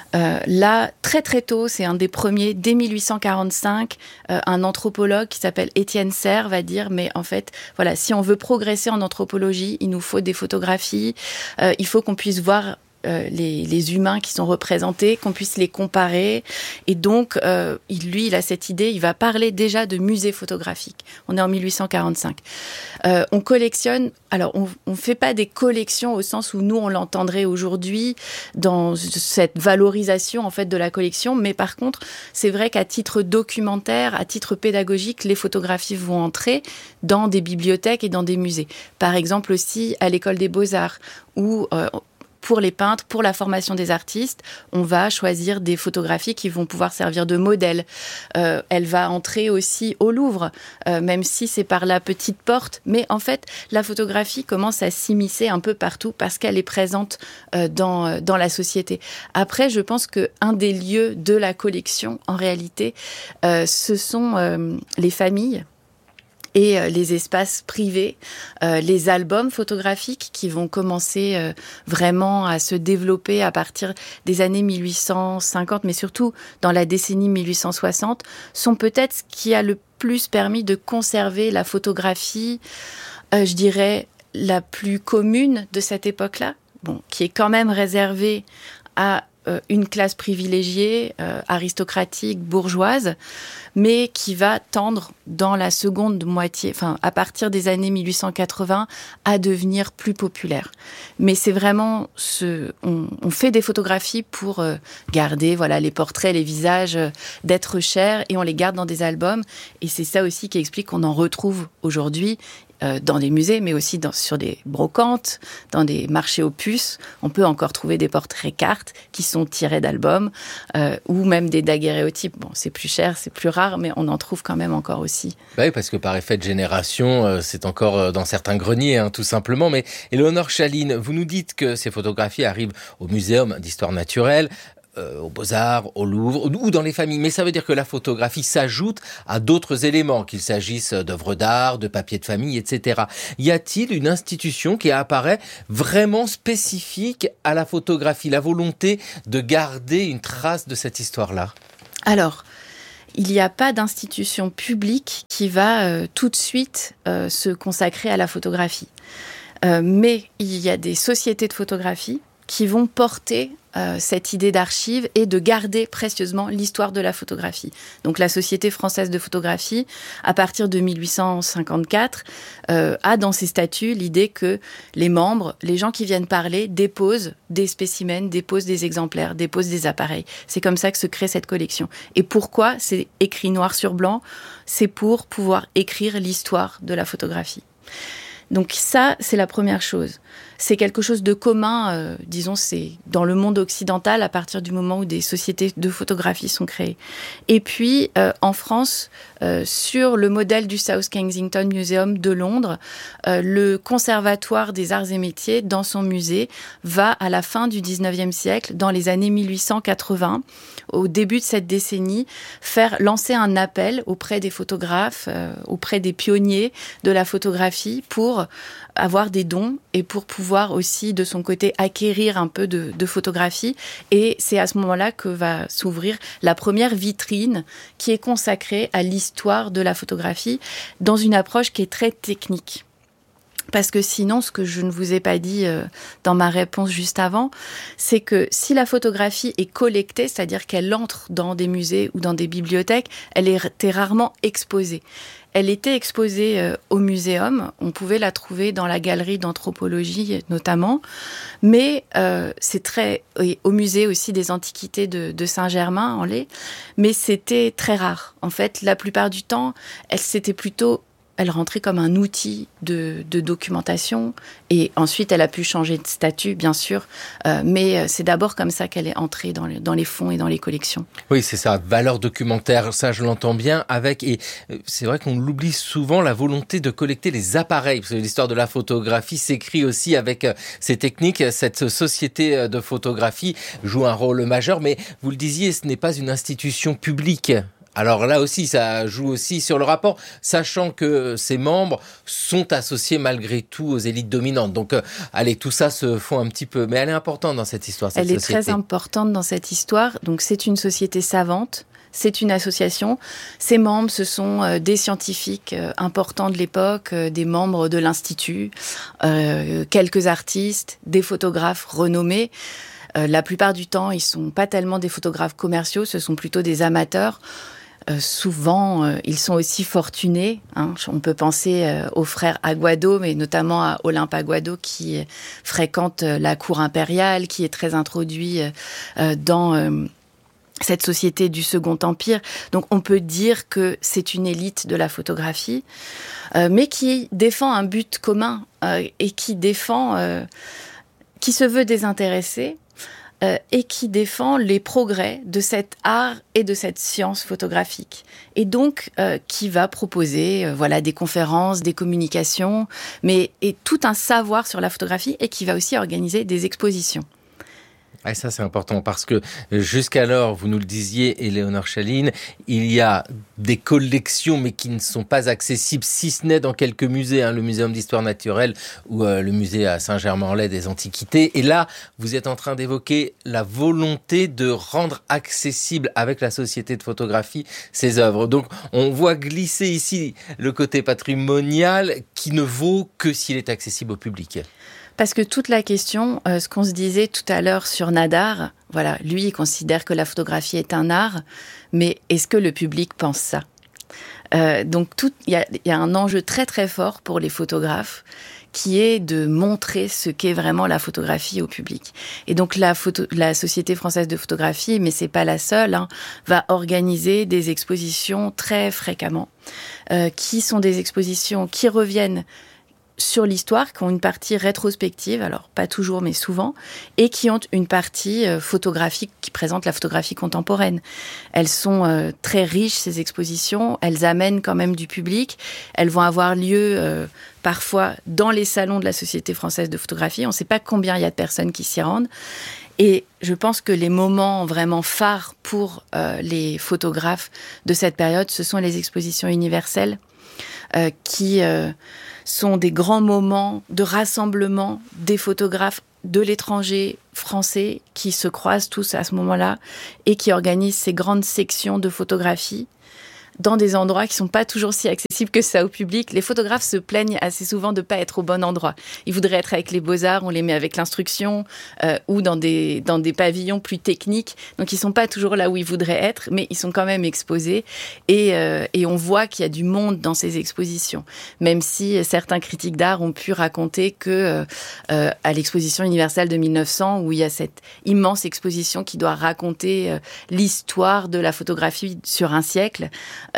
Là, très très tôt, c'est un des premiers, dès 1845, un anthropologue qui s'appelle Étienne Serre va dire, mais en fait, voilà, si on veut progresser en anthropologie, il nous faut des photographies, il faut qu'on puisse voir les humains qui sont représentés, qu'on puisse les comparer. Et donc, il a cette idée, il va parler déjà de musée photographique. On est en 1845. On collectionne, alors on fait pas des collections au sens où nous, on l'entendrait aujourd'hui dans cette valorisation en fait de la collection, mais par contre, c'est vrai qu'à titre documentaire, à titre pédagogique, les photographies vont entrer dans des bibliothèques et dans des musées. Par exemple aussi à l'École des Beaux-Arts, où... pour les peintres, pour la formation des artistes, on va choisir des photographies qui vont pouvoir servir de modèle. Elle va entrer aussi au Louvre, même si c'est par la petite porte. Mais en fait, la photographie commence à s'immiscer un peu partout parce qu'elle est présente dans la société. Après, je pense qu'un des lieux de la collection, en réalité, ce sont les familles. Et les espaces privés, les albums photographiques qui vont commencer vraiment à se développer à partir des années 1850, mais surtout dans la décennie 1860, sont peut-être ce qui a le plus permis de conserver la photographie, je dirais, la plus commune de cette époque-là, qui est quand même réservée à une classe privilégiée, aristocratique, bourgeoise, mais qui va tendre dans la seconde moitié, à partir des années 1880, à devenir plus populaire. Mais c'est vraiment on fait des photographies pour garder, les portraits, les visages d'êtres chers, et on les garde dans des albums. Et c'est ça aussi qui explique qu'on en retrouve aujourd'hui dans des musées, mais aussi sur des brocantes, dans des marchés aux puces. On peut encore trouver des portraits cartes qui sont tirés d'albums, ou même des daguerréotypes. Bon, c'est plus cher, c'est plus rare, mais on en trouve quand même encore aussi. Oui, parce que par effet de génération, c'est encore dans certains greniers, tout simplement. Mais Éléonore Chaline, vous nous dites que ces photographies arrivent au Muséum d'histoire naturelle, aux Beaux-Arts, au Louvre ou dans les familles. Mais ça veut dire que la photographie s'ajoute à d'autres éléments, qu'il s'agisse d'œuvres d'art, de papier de famille, etc. Y a-t-il une institution qui apparaît vraiment spécifique à la photographie, la volonté de garder une trace de cette histoire-là ? Alors, il n'y a pas d'institution publique qui va tout de suite se consacrer à la photographie. Mais il y a des sociétés de photographie qui vont porter cette idée d'archive et de garder précieusement l'histoire de la photographie. Donc la Société française de photographie, à partir de 1854, a dans ses statuts l'idée que les membres, les gens qui viennent parler, déposent des spécimens, déposent des exemplaires, déposent des appareils. C'est comme ça que se crée cette collection. Et pourquoi c'est écrit noir sur blanc ? C'est pour pouvoir écrire l'histoire de la photographie. Donc ça, c'est la première chose. C'est quelque chose de commun, disons, c'est dans le monde occidental à partir du moment où des sociétés de photographie sont créées. Et puis, en France, sur le modèle du South Kensington Museum de Londres, le Conservatoire des Arts et Métiers, dans son musée, va à la fin du 19e siècle, dans les années 1880, au début de cette décennie, lancer un appel auprès des photographes, auprès des pionniers de la photographie pour avoir des dons et pour pouvoir aussi, de son côté, acquérir un peu de photographie. Et c'est à ce moment-là que va s'ouvrir la première vitrine qui est consacrée à l'histoire de la photographie dans une approche qui est très technique. Parce que sinon, ce que je ne vous ai pas dit dans ma réponse juste avant, c'est que si la photographie est collectée, c'est-à-dire qu'elle entre dans des musées ou dans des bibliothèques, elle était rarement exposée. Elle était exposée au muséum, on pouvait la trouver dans la galerie d'anthropologie notamment, mais au musée aussi des antiquités de Saint-Germain-en-Laye, mais c'était très rare. En fait, la plupart du temps, elle rentrait comme un outil de documentation, et ensuite elle a pu changer de statut, bien sûr, mais c'est d'abord comme ça qu'elle est entrée dans les fonds et dans les collections. Oui, c'est ça, valeur documentaire, ça je l'entends bien, et c'est vrai qu'on l'oublie souvent, la volonté de collecter les appareils, parce que l'histoire de la photographie s'écrit aussi avec ces techniques. Cette société de photographie joue un rôle majeur, mais vous le disiez, ce n'est pas une institution publique. Alors là aussi, ça joue aussi sur le rapport, sachant que ses membres sont associés malgré tout aux élites dominantes. Donc, tout ça se fond un petit peu. Mais elle est importante dans cette histoire, cette société. Elle est très importante dans cette histoire. Donc, c'est une société savante. C'est une association. Ses membres, ce sont des scientifiques importants de l'époque, des membres de l'Institut, quelques artistes, des photographes renommés. La plupart du temps, ils ne sont pas tellement des photographes commerciaux, ce sont plutôt des amateurs. Souvent, ils sont aussi fortunés. On peut penser aux frères Aguado, mais notamment à Olympe Aguado qui fréquente la cour impériale, qui est très introduit dans cette société du Second Empire. Donc on peut dire que c'est une élite de la photographie, mais qui défend un but commun et qui se veut désintéressé. Et qui défend les progrès de cet art et de cette science photographique. Et donc, qui va proposer des conférences, des communications, et tout un savoir sur la photographie, et qui va aussi organiser des expositions. Et ça, c'est important parce que jusqu'alors, vous nous le disiez, Éléonore Chaline, il y a des collections, mais qui ne sont pas accessibles, si ce n'est dans quelques musées, le Muséum d'histoire naturelle ou le musée à Saint-Germain-en-Laye des Antiquités. Et là, vous êtes en train d'évoquer la volonté de rendre accessible avec la Société de photographie ces œuvres. Donc, on voit glisser ici le côté patrimonial qui ne vaut que s'il est accessible au public. Parce que toute la question, ce qu'on se disait tout à l'heure sur Nadar, Voilà, lui, il considère que la photographie est un art, mais est-ce que le public pense ça ? Donc, il y a un enjeu très très fort pour les photographes qui est de montrer ce qu'est vraiment la photographie au public. Et donc, la Société française de photographie, mais c'est pas la seule, va organiser des expositions très fréquemment, qui sont des expositions qui reviennent sur l'histoire, qui ont une partie rétrospective, alors pas toujours mais souvent, et qui ont une partie photographique qui présente la photographie contemporaine. Elles sont très riches, ces expositions, elles amènent quand même du public, elles vont avoir lieu parfois dans les salons de la Société française de photographie, on ne sait pas combien il y a de personnes qui s'y rendent, et je pense que les moments vraiment phares pour les photographes de cette période, ce sont les expositions universelles, qui sont des grands moments de rassemblement des photographes de l'étranger français qui se croisent tous à ce moment-là et qui organisent ces grandes sections de photographie dans des endroits qui sont pas toujours si accessibles que ça au public. Les photographes se plaignent assez souvent de pas être au bon endroit. Ils voudraient être avec les Beaux-Arts, on les met avec l'instruction, ou dans des pavillons plus techniques. Donc ils sont pas toujours là où ils voudraient être, mais ils sont quand même exposés. Et on voit qu'il y a du monde dans ces expositions. Même si certains critiques d'art ont pu raconter que à l'exposition universelle de 1900, où il y a cette immense exposition qui doit raconter l'histoire de la photographie sur un siècle,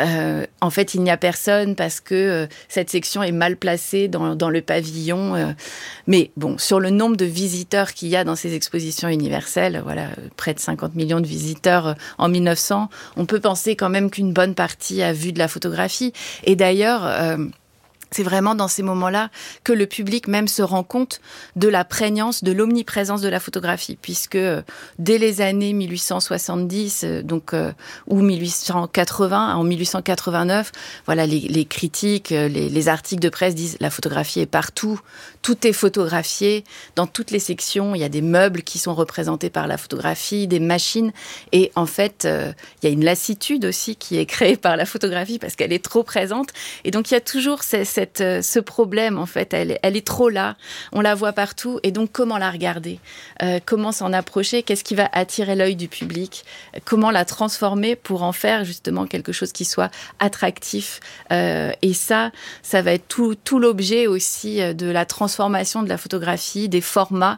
en fait, il n'y a personne parce que cette section est mal placée dans le pavillon. Mais bon, sur le nombre de visiteurs qu'il y a dans ces expositions universelles, voilà, près de 50 millions de visiteurs en 1900, on peut penser quand même qu'une bonne partie a vu de la photographie. Et d'ailleurs, c'est vraiment dans ces moments-là que le public même se rend compte de la prégnance, de l'omniprésence de la photographie, puisque dès les années 1870, ou 1880, en 1889, voilà, les critiques, les articles de presse disent la photographie est partout, tout est photographié, dans toutes les sections, il y a des meubles qui sont représentés par la photographie, des machines, et en fait, il y a une lassitude aussi qui est créée par la photographie parce qu'elle est trop présente, et donc il y a toujours ce problème, en fait, elle est trop là, on la voit partout, et donc comment la regarder, comment s'en approcher, qu'est-ce qui va attirer l'œil du public, comment la transformer pour en faire justement quelque chose qui soit attractif, et ça va être tout l'objet aussi de la transformation de la photographie, des formats,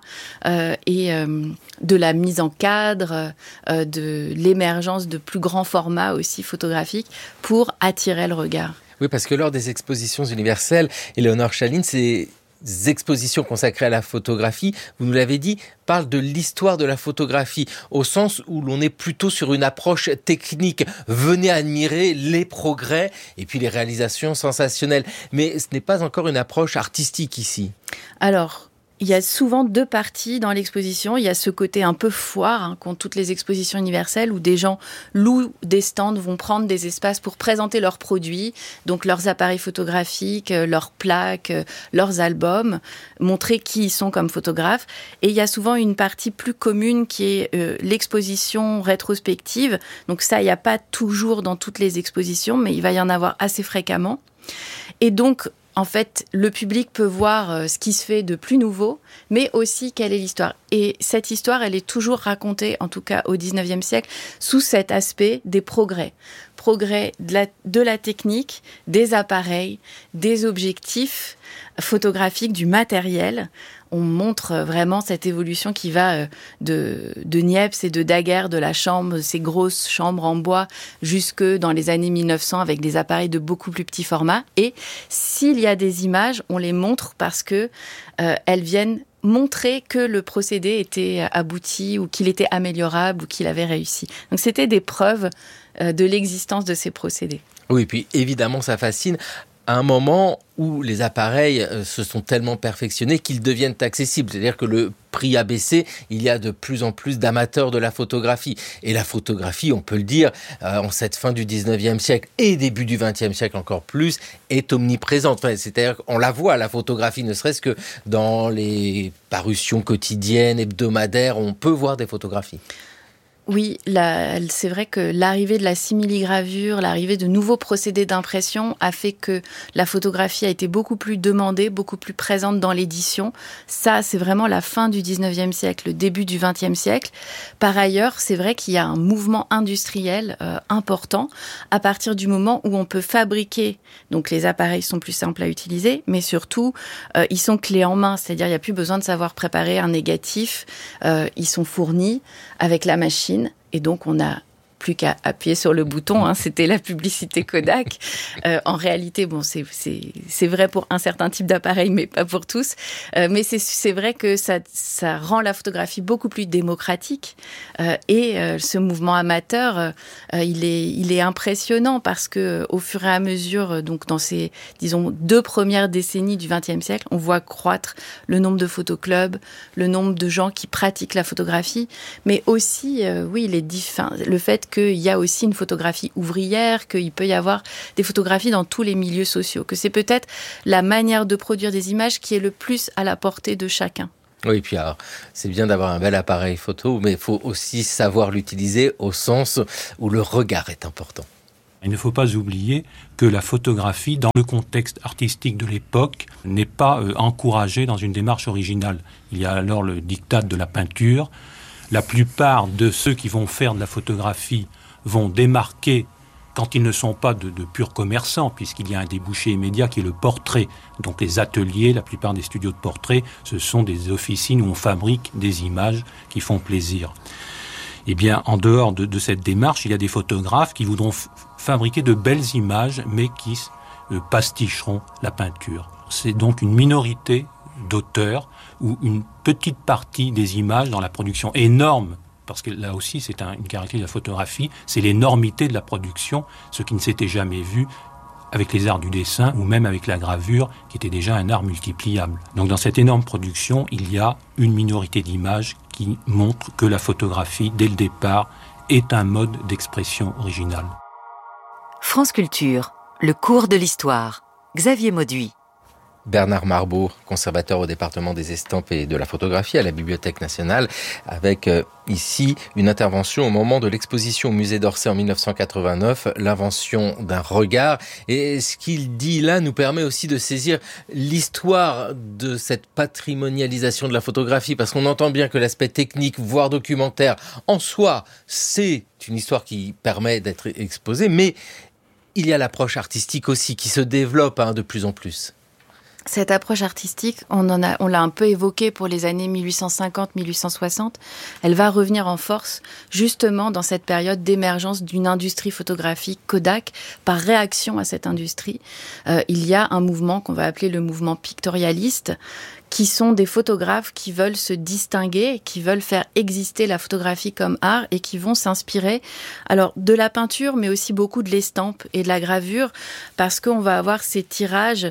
et de la mise en cadre, de l'émergence de plus grands formats aussi photographiques pour attirer le regard. Oui, parce que lors des expositions universelles, Éléonore Chaline, ces expositions consacrées à la photographie, vous nous l'avez dit, parlent de l'histoire de la photographie, au sens où l'on est plutôt sur une approche technique. Venez admirer les progrès et puis les réalisations sensationnelles. Mais ce n'est pas encore une approche artistique ici. Alors, il y a souvent deux parties dans l'exposition. Il y a ce côté un peu foire qu'ont toutes les expositions universelles où des gens louent des stands, vont prendre des espaces pour présenter leurs produits, donc leurs appareils photographiques, leurs plaques, leurs albums, montrer qui ils sont comme photographes. Et il y a souvent une partie plus commune qui est l'exposition rétrospective. Donc ça, il n'y a pas toujours dans toutes les expositions, mais il va y en avoir assez fréquemment. Et donc, en fait, le public peut voir ce qui se fait de plus nouveau, mais aussi quelle est l'histoire. Et cette histoire, elle est toujours racontée, en tout cas au XIXe siècle, sous cet aspect des progrès. Progrès de la technique, des appareils, des objectifs photographiques, du matériel. On montre vraiment cette évolution qui va de Niepce et de Daguerre, de la chambre, ces grosses chambres en bois, jusque dans les années 1900 avec des appareils de beaucoup plus petits formats. Et s'il y a des images, on les montre parce que elles viennent montrer que le procédé était abouti ou qu'il était améliorable ou qu'il avait réussi. Donc c'était des preuves de l'existence de ces procédés. Oui, puis évidemment ça fascine à un moment où les appareils se sont tellement perfectionnés qu'ils deviennent accessibles. C'est-à-dire que le prix a baissé, il y a de plus en plus d'amateurs de la photographie. Et la photographie, on peut le dire, en cette fin du 19e siècle et début du 20e siècle encore plus, est omniprésente. Enfin, c'est-à-dire qu'on la voit, la photographie, ne serait-ce que dans les parutions quotidiennes, hebdomadaires, on peut voir des photographies. Oui, c'est vrai que l'arrivée de la simili-gravure, l'arrivée de nouveaux procédés d'impression a fait que la photographie a été beaucoup plus demandée, beaucoup plus présente dans l'édition. Ça, c'est vraiment la fin du 19e siècle, le début du 20e siècle. Par ailleurs, c'est vrai qu'il y a un mouvement industriel important à partir du moment où on peut fabriquer. Donc les appareils sont plus simples à utiliser, mais surtout, ils sont clés en main. C'est-à-dire, il n'y a plus besoin de savoir préparer un négatif. Ils sont fournis avec la machine. Et donc, on n'a plus qu'à appuyer sur le bouton. C'était la publicité Kodak. En réalité, bon, c'est vrai pour un certain type d'appareil, mais pas pour tous. Mais c'est vrai que ça rend la photographie beaucoup plus démocratique. Et ce mouvement amateur, il est impressionnant parce que au fur et à mesure, donc dans ces, disons, 2 premières décennies du XXe siècle, on voit croître le nombre de photoclubs, le nombre de gens qui pratiquent la photographie, mais aussi, oui, le fait qu'il y a aussi une photographie ouvrière, qu'il peut y avoir des photographies dans tous les milieux sociaux, que c'est peut-être la manière de produire des images qui est le plus à la portée de chacun. Oui, puis alors, c'est bien d'avoir un bel appareil photo, mais il faut aussi savoir l'utiliser au sens où le regard est important. Il ne faut pas oublier que la photographie, dans le contexte artistique de l'époque, n'est pas encouragée dans une démarche originale. Il y a alors le diktat de la peinture. La plupart de ceux qui vont faire de la photographie vont démarquer quand ils ne sont pas de purs commerçants, puisqu'il y a un débouché immédiat qui est le portrait. Donc les ateliers, la plupart des studios de portrait, ce sont des officines où on fabrique des images qui font plaisir. Eh bien, en dehors de cette démarche, il y a des photographes qui voudront fabriquer de belles images, mais qui pasticheront la peinture. C'est donc une minorité d'auteurs ou une petite partie des images dans la production énorme, parce que là aussi c'est une caractéristique de la photographie, c'est l'énormité de la production, ce qui ne s'était jamais vu avec les arts du dessin ou même avec la gravure, qui était déjà un art multipliable. Donc dans cette énorme production, il y a une minorité d'images qui montrent que la photographie, dès le départ, est un mode d'expression original. France Culture, le cours de l'histoire. Xavier Mauduit. Bernard Marbeau, conservateur au département des estampes et de la photographie à la Bibliothèque nationale, avec ici une intervention au moment de l'exposition au musée d'Orsay en 1989, l'invention d'un regard. Et ce qu'il dit là nous permet aussi de saisir l'histoire de cette patrimonialisation de la photographie, parce qu'on entend bien que l'aspect technique, voire documentaire, en soi, c'est une histoire qui permet d'être exposée, mais il y a l'approche artistique aussi qui se développe de plus en plus. Cette approche artistique, on l'a un peu évoquée pour les années 1850-1860. Elle va revenir en force justement dans cette période d'émergence d'une industrie photographique Kodak. Par réaction à cette industrie, il y a un mouvement qu'on va appeler le mouvement pictorialiste, qui sont des photographes qui veulent se distinguer, qui veulent faire exister la photographie comme art et qui vont s'inspirer alors de la peinture, mais aussi beaucoup de l'estampe et de la gravure, parce qu'on va avoir ces tirages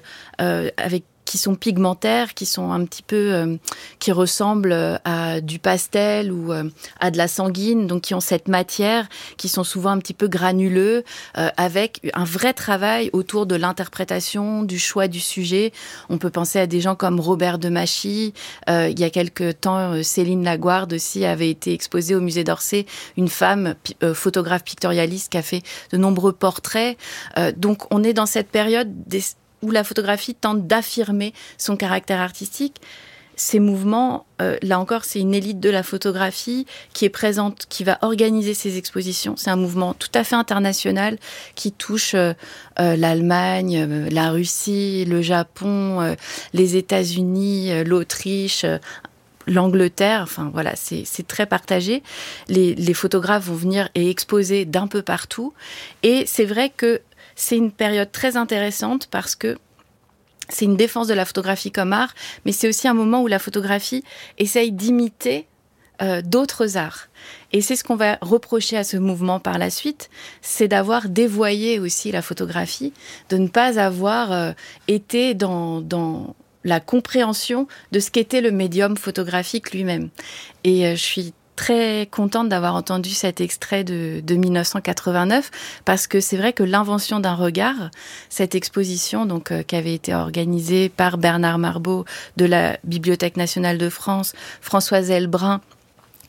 qui sont pigmentaires, qui sont un petit peu, qui ressemblent à du pastel ou à de la sanguine, donc qui ont cette matière, qui sont souvent un petit peu granuleux, avec un vrai travail autour de l'interprétation, du choix du sujet. On peut penser à des gens comme Robert de Machy. Il y a quelque temps, Céline Laguarde aussi avait été exposée au musée d'Orsay, une femme photographe pictorialiste qui a fait de nombreux portraits. Donc on est dans cette période où la photographie tente d'affirmer son caractère artistique. Ces mouvements, là encore, c'est une élite de la photographie qui est présente, qui va organiser ces expositions. C'est un mouvement tout à fait international qui touche l'Allemagne, la Russie, le Japon, les États-Unis, l'Autriche, l'Angleterre, enfin voilà, c'est très partagé. Les photographes vont venir et exposer d'un peu partout. Et c'est vrai que c'est une période très intéressante parce que c'est une défense de la photographie comme art, mais c'est aussi un moment où la photographie essaye d'imiter d'autres arts. Et c'est ce qu'on va reprocher à ce mouvement par la suite, c'est d'avoir dévoyé aussi la photographie, de ne pas avoir été dans la compréhension de ce qu'était le médium photographique lui-même. Et je suis très contente d'avoir entendu cet extrait de 1989 parce que c'est vrai que l'invention d'un regard, cette exposition donc qui avait été organisée par Bernard Marbeau de la Bibliothèque nationale de France, Françoise Elbrun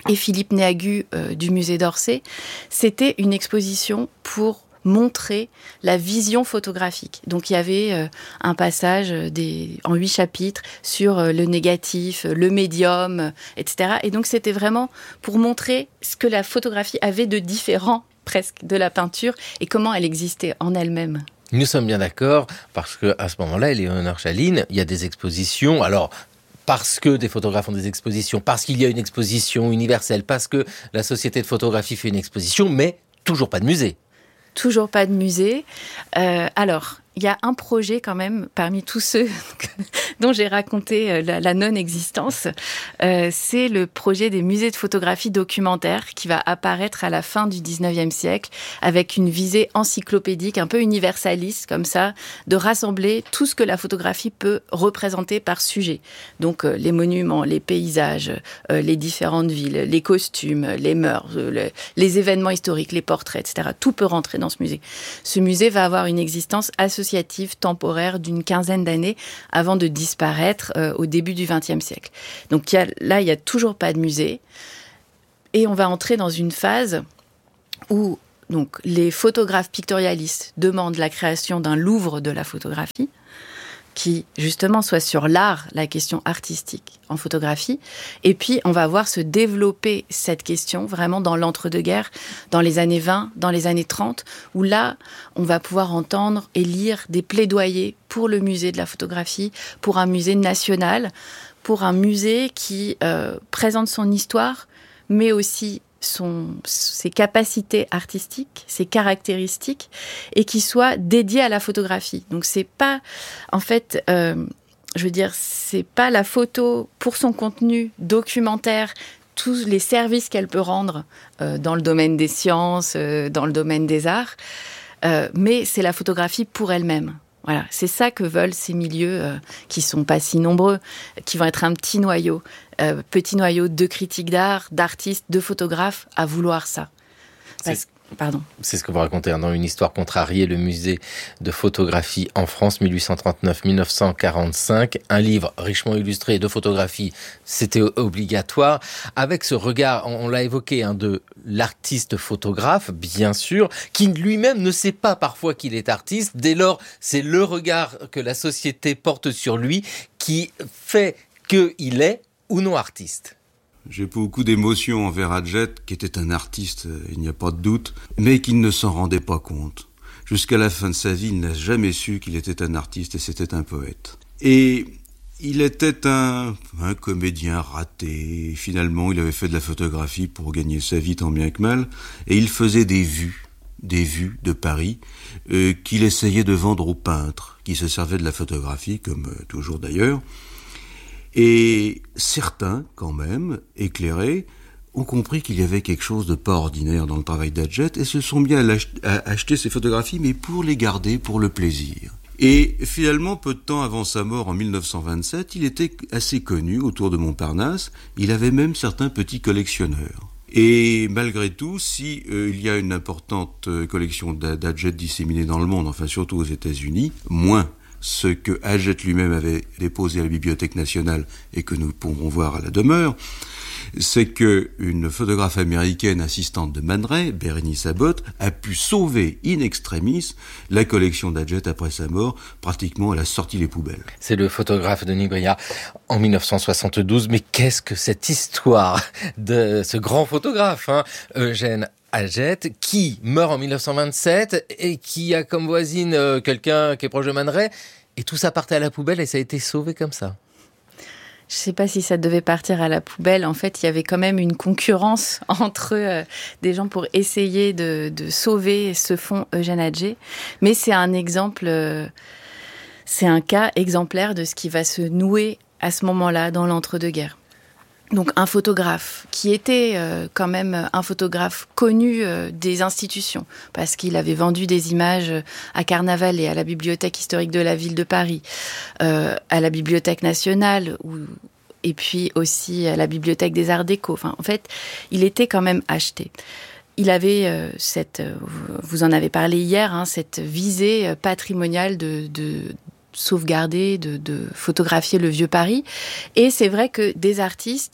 et Philippe Néagu du musée d'Orsay, c'était une exposition pour montrer la vision photographique. Donc il y avait un passage en 8 chapitres sur le négatif, le médium, etc. Et donc c'était vraiment pour montrer ce que la photographie avait de différent presque de la peinture et comment elle existait en elle-même. Nous sommes bien d'accord, parce qu'à ce moment-là, Éléonore Chaline, il y a des expositions, alors parce que des photographes ont des expositions, parce qu'il y a une exposition universelle, parce que la Société de photographie fait une exposition, mais toujours pas de musée. Toujours pas de musée. Alors, il y a un projet quand même, parmi tous ceux dont j'ai raconté la non-existence, c'est le projet des musées de photographie documentaire qui va apparaître à la fin du 19e siècle avec une visée encyclopédique, un peu universaliste comme ça, de rassembler tout ce que la photographie peut représenter par sujet. Donc les monuments, les paysages, les différentes villes, les costumes, les mœurs, les événements historiques, les portraits, etc. Tout peut rentrer dans ce musée. Ce musée va avoir une existence associative temporaire d'une 15aine d'années avant de disparaître au début du XXe siècle. Donc il y a toujours pas de musée et on va entrer dans une phase où donc, les photographes pictorialistes demandent la création d'un Louvre de la photographie qui, justement, soit sur l'art, la question artistique en photographie. Et puis, on va voir se développer cette question vraiment dans l'entre-deux-guerres, dans les années 20, dans les années 30, où là, on va pouvoir entendre et lire des plaidoyers pour le musée de la photographie, pour un musée national, pour un musée qui présente son histoire, mais aussi ses capacités artistiques, ses caractéristiques, et qui soit dédié à la photographie. Donc c'est pas, en fait, c'est pas la photo pour son contenu documentaire, tous les services qu'elle peut rendre dans le domaine des sciences, dans le domaine des arts, mais c'est la photographie pour elle-même. Voilà, c'est ça que veulent ces milieux qui sont pas si nombreux, qui vont être un petit noyau de critiques d'art, d'artistes, de photographes à vouloir ça. Pardon. C'est ce que vous racontez dans Une histoire contrariée, le musée de photographie en France, 1839-1945. Un livre richement illustré de photographie, c'était obligatoire. Avec ce regard, on l'a évoqué, de l'artiste photographe, bien sûr, qui lui-même ne sait pas parfois qu'il est artiste. Dès lors, c'est le regard que la société porte sur lui qui fait qu'il est ou non artiste. J'ai beaucoup d'émotions envers Adjet, qui était un artiste, il n'y a pas de doute, mais qui ne s'en rendait pas compte. Jusqu'à la fin de sa vie, il n'a jamais su qu'il était un artiste et c'était un poète. Et il était un comédien raté. Finalement, il avait fait de la photographie pour gagner sa vie tant bien que mal, et il faisait des vues de Paris, qu'il essayait de vendre aux peintres, qui se servaient de la photographie, comme toujours d'ailleurs. Et certains, quand même, éclairés, ont compris qu'il y avait quelque chose de pas ordinaire dans le travail d'Adjet et se sont mis à acheter ces photographies, mais pour les garder pour le plaisir. Et finalement, peu de temps avant sa mort en 1927, il était assez connu autour de Montparnasse. Il avait même certains petits collectionneurs. Et malgré tout, si il y a une importante collection d'Adjet disséminée dans le monde, enfin surtout aux États-Unis, moins ce que Adjet lui-même avait déposé à la Bibliothèque nationale et que nous pourrons voir à la demeure, c'est qu'une photographe américaine assistante de Man Ray, Bérénice Abbott, a pu sauver in extremis la collection d'Adjet après sa mort. Pratiquement, elle a sorti les poubelles. C'est le photographe Denis Briard en 1972. Mais qu'est-ce que cette histoire de ce grand photographe, Eugène Adjet, qui meurt en 1927 et qui a comme voisine quelqu'un qui est proche de Man Ray, et tout ça partait à la poubelle et ça a été sauvé comme ça. Je ne sais pas si ça devait partir à la poubelle. En fait, il y avait quand même une concurrence entre des gens pour essayer de sauver ce fonds Eugène Adjet. Mais c'est un exemple, c'est un cas exemplaire de ce qui va se nouer à ce moment-là dans l'entre-deux-guerres. Donc un photographe qui était quand même un photographe connu des institutions parce qu'il avait vendu des images à Carnaval et à la Bibliothèque historique de la ville de Paris, à la Bibliothèque nationale et puis aussi à la Bibliothèque des Arts Déco. Enfin, en fait, il était quand même acheté. Il avait vous en avez parlé hier, cette visée patrimoniale de sauvegarder, de photographier le vieux Paris. Et c'est vrai que des artistes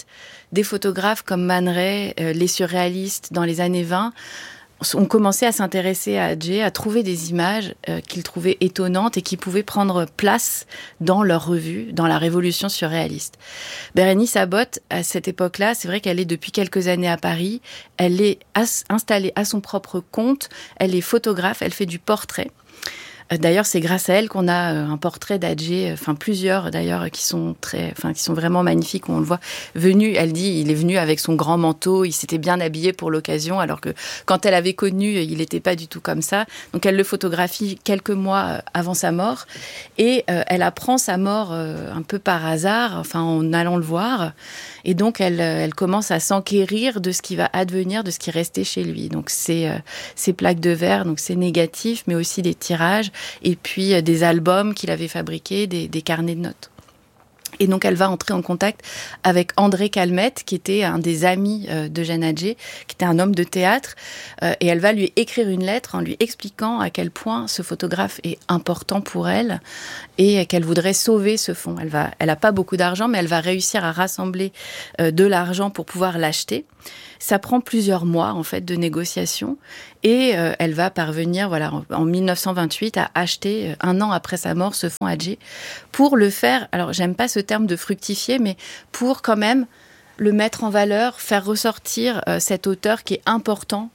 des photographes comme Man Ray, les surréalistes dans les années 20, ont commencé à s'intéresser à Adjé, à trouver des images qu'ils trouvaient étonnantes et qui pouvaient prendre place dans leur revue, dans la révolution surréaliste. Bérénice Abbott, à cette époque-là, c'est vrai qu'elle est depuis quelques années à Paris, elle est installée à son propre compte, elle est photographe, elle fait du portrait. D'ailleurs, c'est grâce à elle qu'on a un portrait d'Adjé, plusieurs d'ailleurs, qui sont vraiment magnifiques. On le voit venu, elle dit, il est venu avec son grand manteau, il s'était bien habillé pour l'occasion, alors que quand elle avait connu, il n'était pas du tout comme ça. Donc elle le photographie quelques mois avant sa mort, et elle apprend sa mort un peu par hasard, en allant le voir. Et donc, elle commence à s'enquérir de ce qui va advenir, de ce qui restait chez lui. Donc, ces plaques de verre, donc c'est négatif, mais aussi des tirages, et puis des albums qu'il avait fabriqués, des carnets de notes. Et donc, elle va entrer en contact avec André Calmette, qui était un des amis d'Eugène Adjé, qui était un homme de théâtre. Et elle va lui écrire une lettre en lui expliquant à quel point ce photographe est important pour elle et qu'elle voudrait sauver ce fonds. Elle a pas beaucoup d'argent, mais elle va réussir à rassembler de l'argent pour pouvoir l'acheter. Ça prend plusieurs mois, en fait, de négociations. Et elle va parvenir, en 1928, à acheter, un an après sa mort, ce fonds Adjé, pour le faire, alors j'aime pas ce terme de fructifier, mais pour quand même le mettre en valeur, faire ressortir cet auteur qui est important,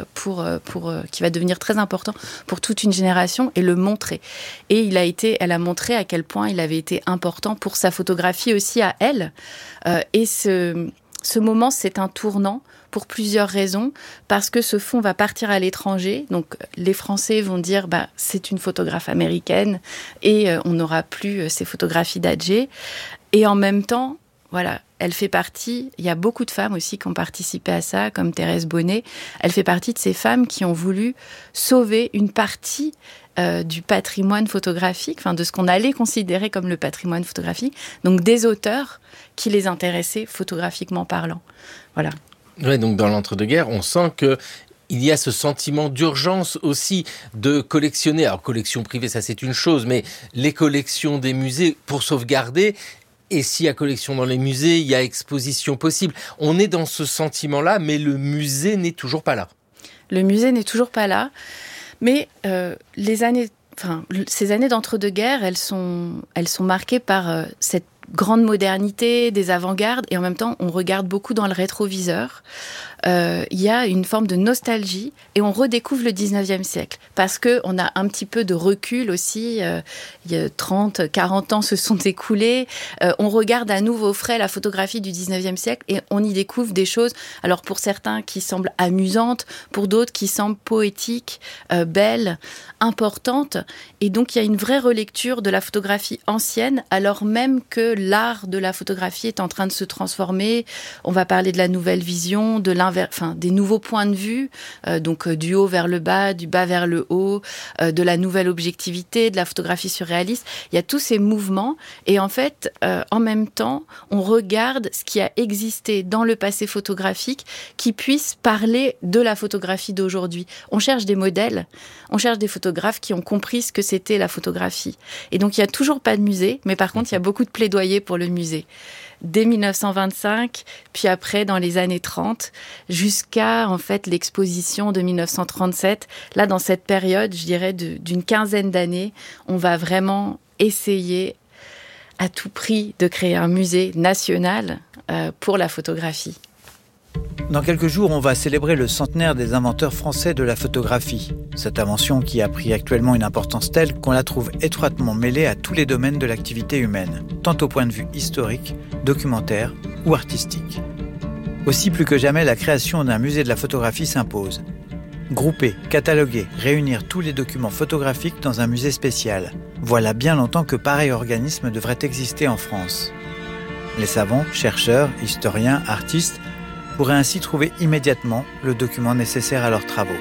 qui va devenir très important pour toute une génération, et le montrer. Et elle a montré à quel point il avait été important pour sa photographie aussi à elle. Et ce moment, c'est un tournant pour plusieurs raisons, parce que ce fonds va partir à l'étranger, donc les Français vont dire c'est une photographe américaine et on n'aura plus ces photographies d'Adjé. Et en même temps, elle fait partie, il y a beaucoup de femmes aussi qui ont participé à ça, comme Thérèse Bonnet, elle fait partie de ces femmes qui ont voulu sauver une partie du patrimoine photographique, de ce qu'on allait considérer comme le patrimoine photographique, donc des auteurs qui les intéressaient photographiquement parlant. Voilà. Ouais, donc dans l'entre-deux-guerres, on sent que il y a ce sentiment d'urgence aussi de collectionner. Alors, collection privée, ça c'est une chose, mais les collections des musées pour sauvegarder. Et s'il y a collection dans les musées, il y a exposition possible. On est dans ce sentiment-là, mais le musée n'est toujours pas là. Le musée n'est toujours pas là, mais ces années d'entre-deux-guerres, elles sont marquées par cette grande modernité, des avant-gardes, et en même temps, on regarde beaucoup dans le rétroviseur. Il y a une forme de nostalgie, et on redécouvre le 19e siècle, parce qu'on a un petit peu de recul aussi. Il y a 30, 40 ans se sont écoulés. On regarde à nouveau frais la photographie du 19e siècle, et on y découvre des choses, alors pour certains qui semblent amusantes, pour d'autres qui semblent poétiques, belles, importantes. Et donc, il y a une vraie relecture de la photographie ancienne, alors même que l'art de la photographie est en train de se transformer. On va parler de la nouvelle vision, des nouveaux points de vue, donc du haut vers le bas, du bas vers le haut, de la nouvelle objectivité, de la photographie surréaliste. Il y a tous ces mouvements, et en fait, en même temps, on regarde ce qui a existé dans le passé photographique qui puisse parler de la photographie d'aujourd'hui. On cherche des modèles, on cherche des photographes qui ont compris ce que c'était la photographie. Et donc, il n'y a toujours pas de musée, mais par contre, il y a beaucoup de plaidoyer pour le musée. Dès 1925, puis après dans les années 30, jusqu'à en fait l'exposition de 1937. Là, dans cette période, je dirais d'une quinzaine d'années, on va vraiment essayer à tout prix de créer un musée national pour la photographie. Dans quelques jours, on va célébrer le centenaire des inventeurs français de la photographie. Cette invention qui a pris actuellement une importance telle qu'on la trouve étroitement mêlée à tous les domaines de l'activité humaine, tant au point de vue historique, documentaire ou artistique. Aussi, plus que jamais, la création d'un musée de la photographie s'impose. Grouper, cataloguer, réunir tous les documents photographiques dans un musée spécial. Voilà bien longtemps que pareil organisme devrait exister en France. Les savants, chercheurs, historiens, artistes pourraient ainsi trouver immédiatement le document nécessaire à leurs travaux.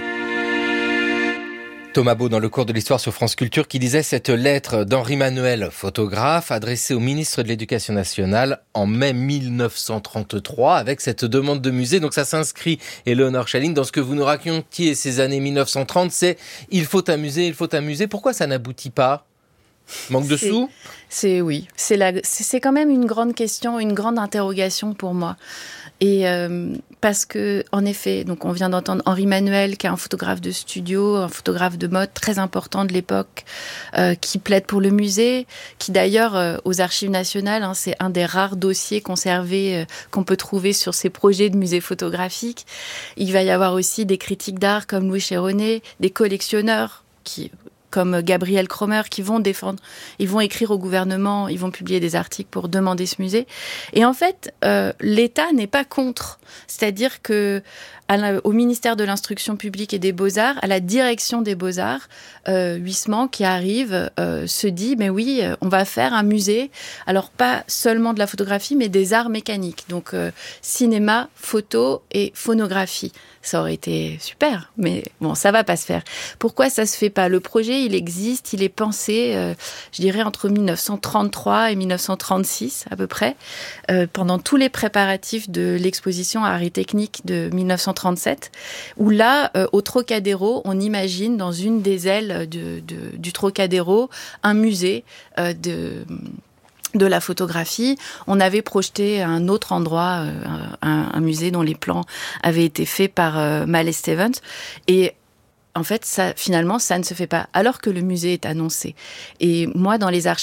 Thomas Beau dans le cours de l'histoire sur France Culture qui disait cette lettre d'Henri Manuel, photographe, adressée au ministre de l'Éducation nationale en mai 1933 avec cette demande de musée. Donc ça s'inscrit, Éléonore Chaline, dans ce que vous nous racontiez ces années 1930, c'est « il faut un musée ». Pourquoi ça n'aboutit pas ? Manque de sous ? Oui. C'est quand même une grande question, une grande interrogation pour moi. Et parce que, en effet, donc on vient d'entendre Henri Manuel, qui est un photographe de studio, un photographe de mode très important de l'époque, qui plaide pour le musée, qui d'ailleurs, aux Archives nationales, c'est un des rares dossiers conservés qu'on peut trouver sur ces projets de musées photographiques. Il va y avoir aussi des critiques d'art comme Louis Chéronnet, des collectionneurs comme Gabriel Cromer, qui vont défendre, ils vont écrire au gouvernement, ils vont publier des articles pour demander ce musée. Et en fait, l'État n'est pas contre. C'est-à-dire que au ministère de l'Instruction publique et des Beaux-Arts, à la direction des Beaux-Arts, Huysmans, qui arrive, se dit, mais oui, on va faire un musée, alors pas seulement de la photographie, mais des arts mécaniques. Donc, cinéma, photo et phonographie. Ça aurait été super, mais bon, ça va pas se faire. Pourquoi ça se fait pas ? Le projet, il existe, il est pensé, je dirais, entre 1933 et 1936, à peu près, pendant tous les préparatifs de l'exposition Art et Technique de 1937, où là, au Trocadéro, on imagine dans une des ailes du Trocadéro un musée de la photographie. On avait projeté à un autre endroit, un musée dont les plans avaient été faits par Mallet Stevens. Et en fait, finalement, ça ne se fait pas, alors que le musée est annoncé. Et moi, dans les archives